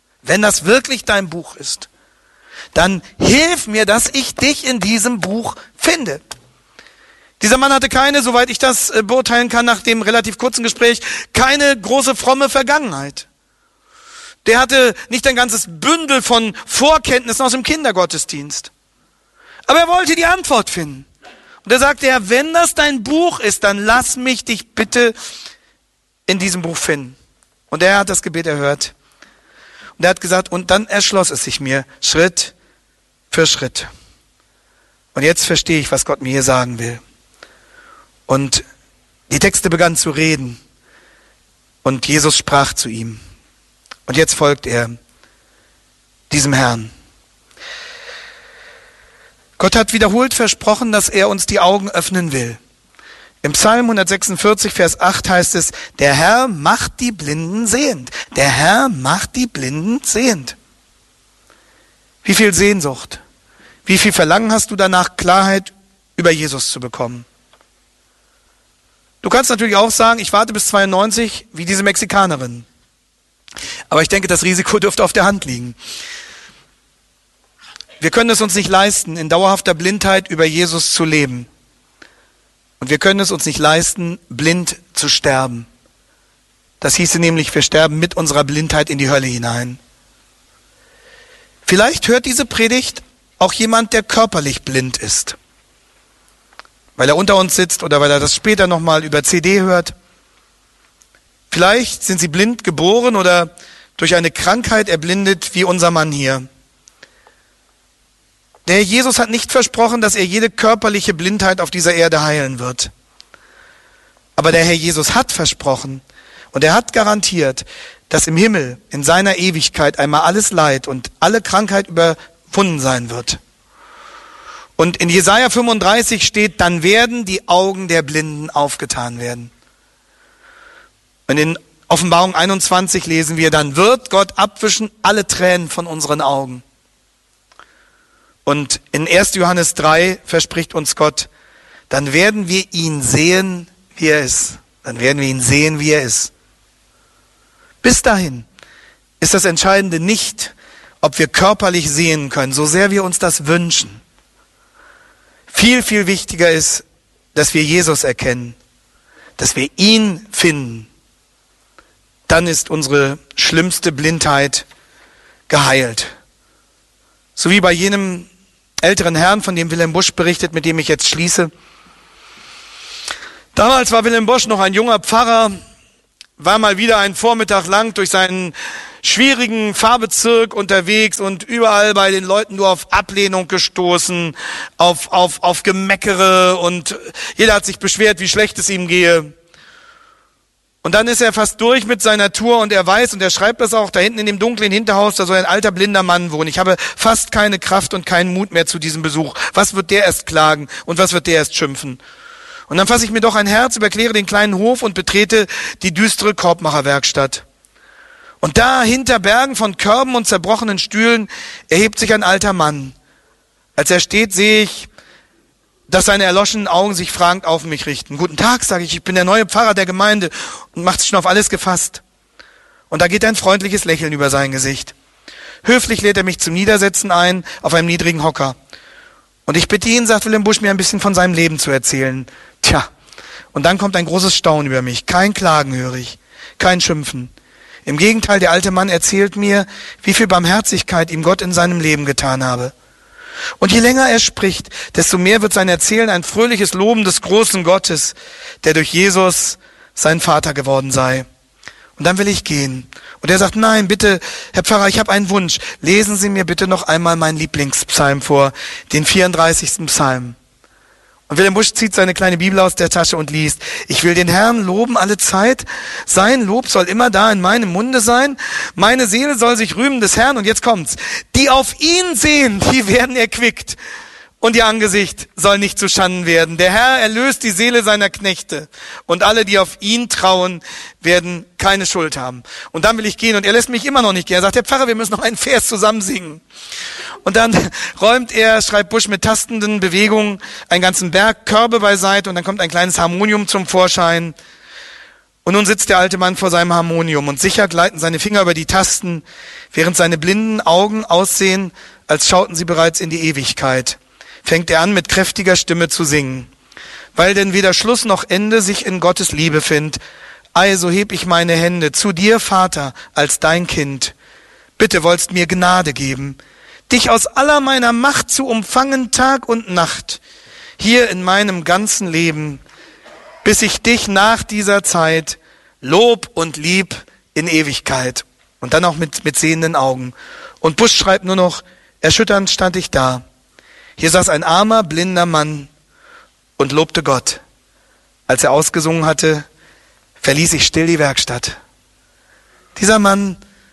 dann hilf mir, dass ich dich in diesem Buch finde. Dieser Mann hatte keine, soweit ich das beurteilen kann, nach dem relativ kurzen Gespräch, keine große fromme Vergangenheit. Der hatte nicht ein ganzes Bündel von Vorkenntnissen aus dem Kindergottesdienst. Aber er wollte die Antwort finden. Und er sagte, Herr, wenn das dein Buch ist, dann lass mich dich bitte in diesem Buch finden. Und er hat das Gebet erhört. Und er hat gesagt, und dann erschloss es sich mir, Schritt für Schritt. Und jetzt verstehe ich, was Gott mir hier sagen will. Und die Texte begannen zu reden. Und Jesus sprach zu ihm. Und jetzt folgt er diesem Herrn. Gott hat wiederholt versprochen, dass er uns die Augen öffnen will. Im Psalm 146, Vers 8 heißt es, der Herr macht die Blinden sehend. Der Herr macht die Blinden sehend. Wie viel Sehnsucht, wie viel Verlangen hast du danach, Klarheit über Jesus zu bekommen? Du kannst natürlich auch sagen, ich warte bis 92, wie diese Mexikanerin. Aber ich denke, das Risiko dürfte auf der Hand liegen. Wir können es uns nicht leisten, in dauerhafter Blindheit über Jesus zu leben. Und wir können es uns nicht leisten, blind zu sterben. Das hieße nämlich, wir sterben mit unserer Blindheit in die Hölle hinein. Vielleicht hört diese Predigt auch jemand, der körperlich blind ist. Weil er unter uns sitzt oder weil er das später nochmal über CD hört. Vielleicht sind sie blind geboren oder durch eine Krankheit erblindet, wie unser Mann hier. Der Herr Jesus hat nicht versprochen, dass er jede körperliche Blindheit auf dieser Erde heilen wird. Aber der Herr Jesus hat versprochen und er hat garantiert, dass im Himmel in seiner Ewigkeit einmal alles Leid und alle Krankheit überwunden sein wird. Und in Jesaja 35 steht, dann werden die Augen der Blinden aufgetan werden. Und in Offenbarung 21 lesen wir, dann wird Gott abwischen alle Tränen von unseren Augen. Und in 1. Johannes 3 verspricht uns Gott, dann werden wir ihn sehen, wie er ist. Dann werden wir ihn sehen, wie er ist. Bis dahin ist das Entscheidende nicht, ob wir körperlich sehen können, so sehr wir uns das wünschen. Viel, viel wichtiger ist, dass wir Jesus erkennen, dass wir ihn finden. Dann ist unsere schlimmste Blindheit geheilt. So wie bei jenem älteren Herrn, von dem Wilhelm Busch berichtet, mit dem ich jetzt schließe. Damals war Wilhelm Busch noch ein junger Pfarrer, war mal wieder einen Vormittag lang durch seinen schwierigen Pfarrbezirk unterwegs und überall bei den Leuten nur auf Ablehnung gestoßen, auf Gemeckere, und jeder hat sich beschwert, wie schlecht es ihm gehe. Und dann ist er fast durch mit seiner Tour und er weiß, und er schreibt das auch, da hinten in dem dunklen Hinterhaus, da soll ein alter blinder Mann wohnen. Ich habe fast keine Kraft und keinen Mut mehr zu diesem Besuch. Was wird der erst klagen und was wird der erst schimpfen? Und dann fasse ich mir doch ein Herz, überquere den kleinen Hof und betrete die düstere Korbmacherwerkstatt. Und da hinter Bergen von Körben und zerbrochenen Stühlen erhebt sich ein alter Mann. Als er steht, sehe ich, dass seine erloschenen Augen sich fragend auf mich richten. Guten Tag, sage ich bin der neue Pfarrer der Gemeinde, und macht sich schon auf alles gefasst. Und da geht ein freundliches Lächeln über sein Gesicht. Höflich lädt er mich zum Niedersetzen ein, auf einem niedrigen Hocker. Und ich bitte ihn, sagt Wilhelm Busch, mir ein bisschen von seinem Leben zu erzählen. Tja, und dann kommt ein großes Staunen über mich. Kein Klagen höre ich, kein Schimpfen. Im Gegenteil, der alte Mann erzählt mir, wie viel Barmherzigkeit ihm Gott in seinem Leben getan habe. Und je länger er spricht, desto mehr wird sein Erzählen ein fröhliches Loben des großen Gottes, der durch Jesus sein Vater geworden sei. Und dann will ich gehen. Und er sagt, nein, bitte, Herr Pfarrer, ich habe einen Wunsch. Lesen Sie mir bitte noch einmal meinen Lieblingspsalm vor, den 34. Psalm. Und Wilhelm Busch zieht seine kleine Bibel aus der Tasche und liest, ich will den Herrn loben alle Zeit, sein Lob soll immer da in meinem Munde sein, meine Seele soll sich rühmen des Herrn, und jetzt kommt's, die auf ihn sehen, die werden erquickt, und ihr Angesicht soll nicht zu Schanden werden. Der Herr erlöst die Seele seiner Knechte, und alle, die auf ihn trauen, werden keine Schuld haben. Und dann will ich gehen, und er lässt mich immer noch nicht gehen. Er sagt, Herr Pfarrer, wir müssen noch einen Vers zusammen singen. Und dann räumt er, schreibt Busch mit tastenden Bewegungen, einen ganzen Berg Körbe beiseite, und dann kommt ein kleines Harmonium zum Vorschein. Und nun sitzt der alte Mann vor seinem Harmonium, und sicher gleiten seine Finger über die Tasten, während seine blinden Augen aussehen, als schauten sie bereits in die Ewigkeit. Fängt er an, mit kräftiger Stimme zu singen. Weil denn weder Schluss noch Ende sich in Gottes Liebe findet, ei, so heb ich meine Hände zu dir, Vater, als dein Kind. Bitte wollst mir Gnade geben, dich aus aller meiner Macht zu umfangen, Tag und Nacht, hier in meinem ganzen Leben, bis ich dich nach dieser Zeit lob und lieb in Ewigkeit. Und dann auch mit sehenden Augen. Und Busch schreibt nur noch, erschütternd stand ich da. Hier saß ein armer, blinder Mann und lobte Gott. Als er ausgesungen hatte, verließ ich still die Werkstatt. Dieser Mann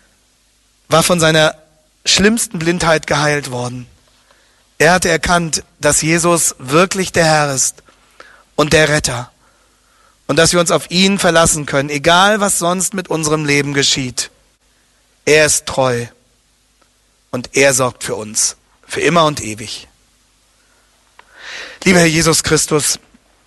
war von seiner schlimmsten Blindheit geheilt worden. Er hatte erkannt, dass Jesus wirklich der Herr ist und der Retter und dass wir uns auf ihn verlassen können, egal was sonst mit unserem Leben geschieht. Er ist treu und er sorgt für uns, für immer und ewig. Lieber Herr Jesus Christus,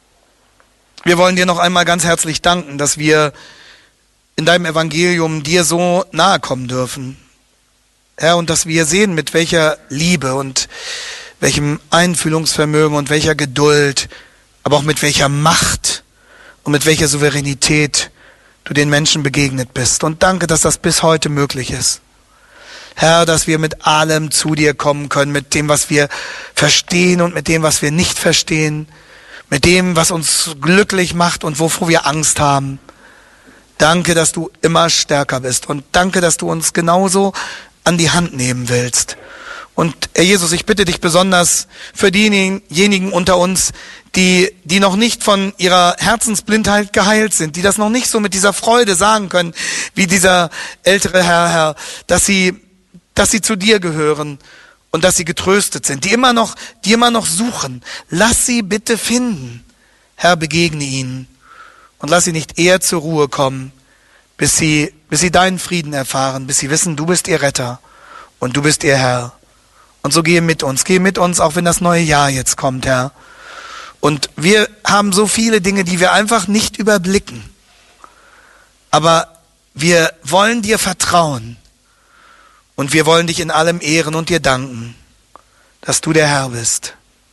wir wollen dir noch einmal ganz herzlich danken, dass wir in deinem Evangelium dir so nahe kommen dürfen. Herr, und dass wir sehen, mit welcher Liebe und welchem Einfühlungsvermögen und welcher Geduld, aber auch mit welcher Macht und mit welcher Souveränität du den Menschen begegnet bist. Und danke, dass das bis heute möglich ist. Herr, dass wir mit allem zu dir kommen können, mit dem, was wir verstehen und mit dem, was wir nicht verstehen, mit dem, was uns glücklich macht und wovor wir Angst haben. Danke, dass du immer stärker bist, und danke, dass du uns genauso an die Hand nehmen willst. Und Herr Jesus, ich bitte dich besonders für diejenigen unter uns, die noch nicht von ihrer Herzensblindheit geheilt sind, die das noch nicht so mit dieser Freude sagen können, wie dieser ältere Herr, dass sie zu dir gehören und dass sie getröstet sind, die immer noch suchen. Lass sie bitte finden. Herr, begegne ihnen und lass sie nicht eher zur Ruhe kommen, bis sie deinen Frieden erfahren, bis sie wissen, du bist ihr Retter und du bist ihr Herr. Und so geh mit uns, auch wenn das neue Jahr jetzt kommt, Herr. Und wir haben so viele Dinge, die wir einfach nicht überblicken. Aber wir wollen dir vertrauen und wir wollen dich in allem ehren und dir danken, dass du der Herr bist.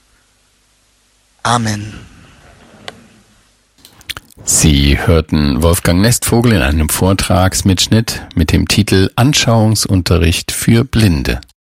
Amen. Sie hörten Wolfgang Nestvogel in einem Vortragsmitschnitt mit dem Titel Anschauungsunterricht für Blinde.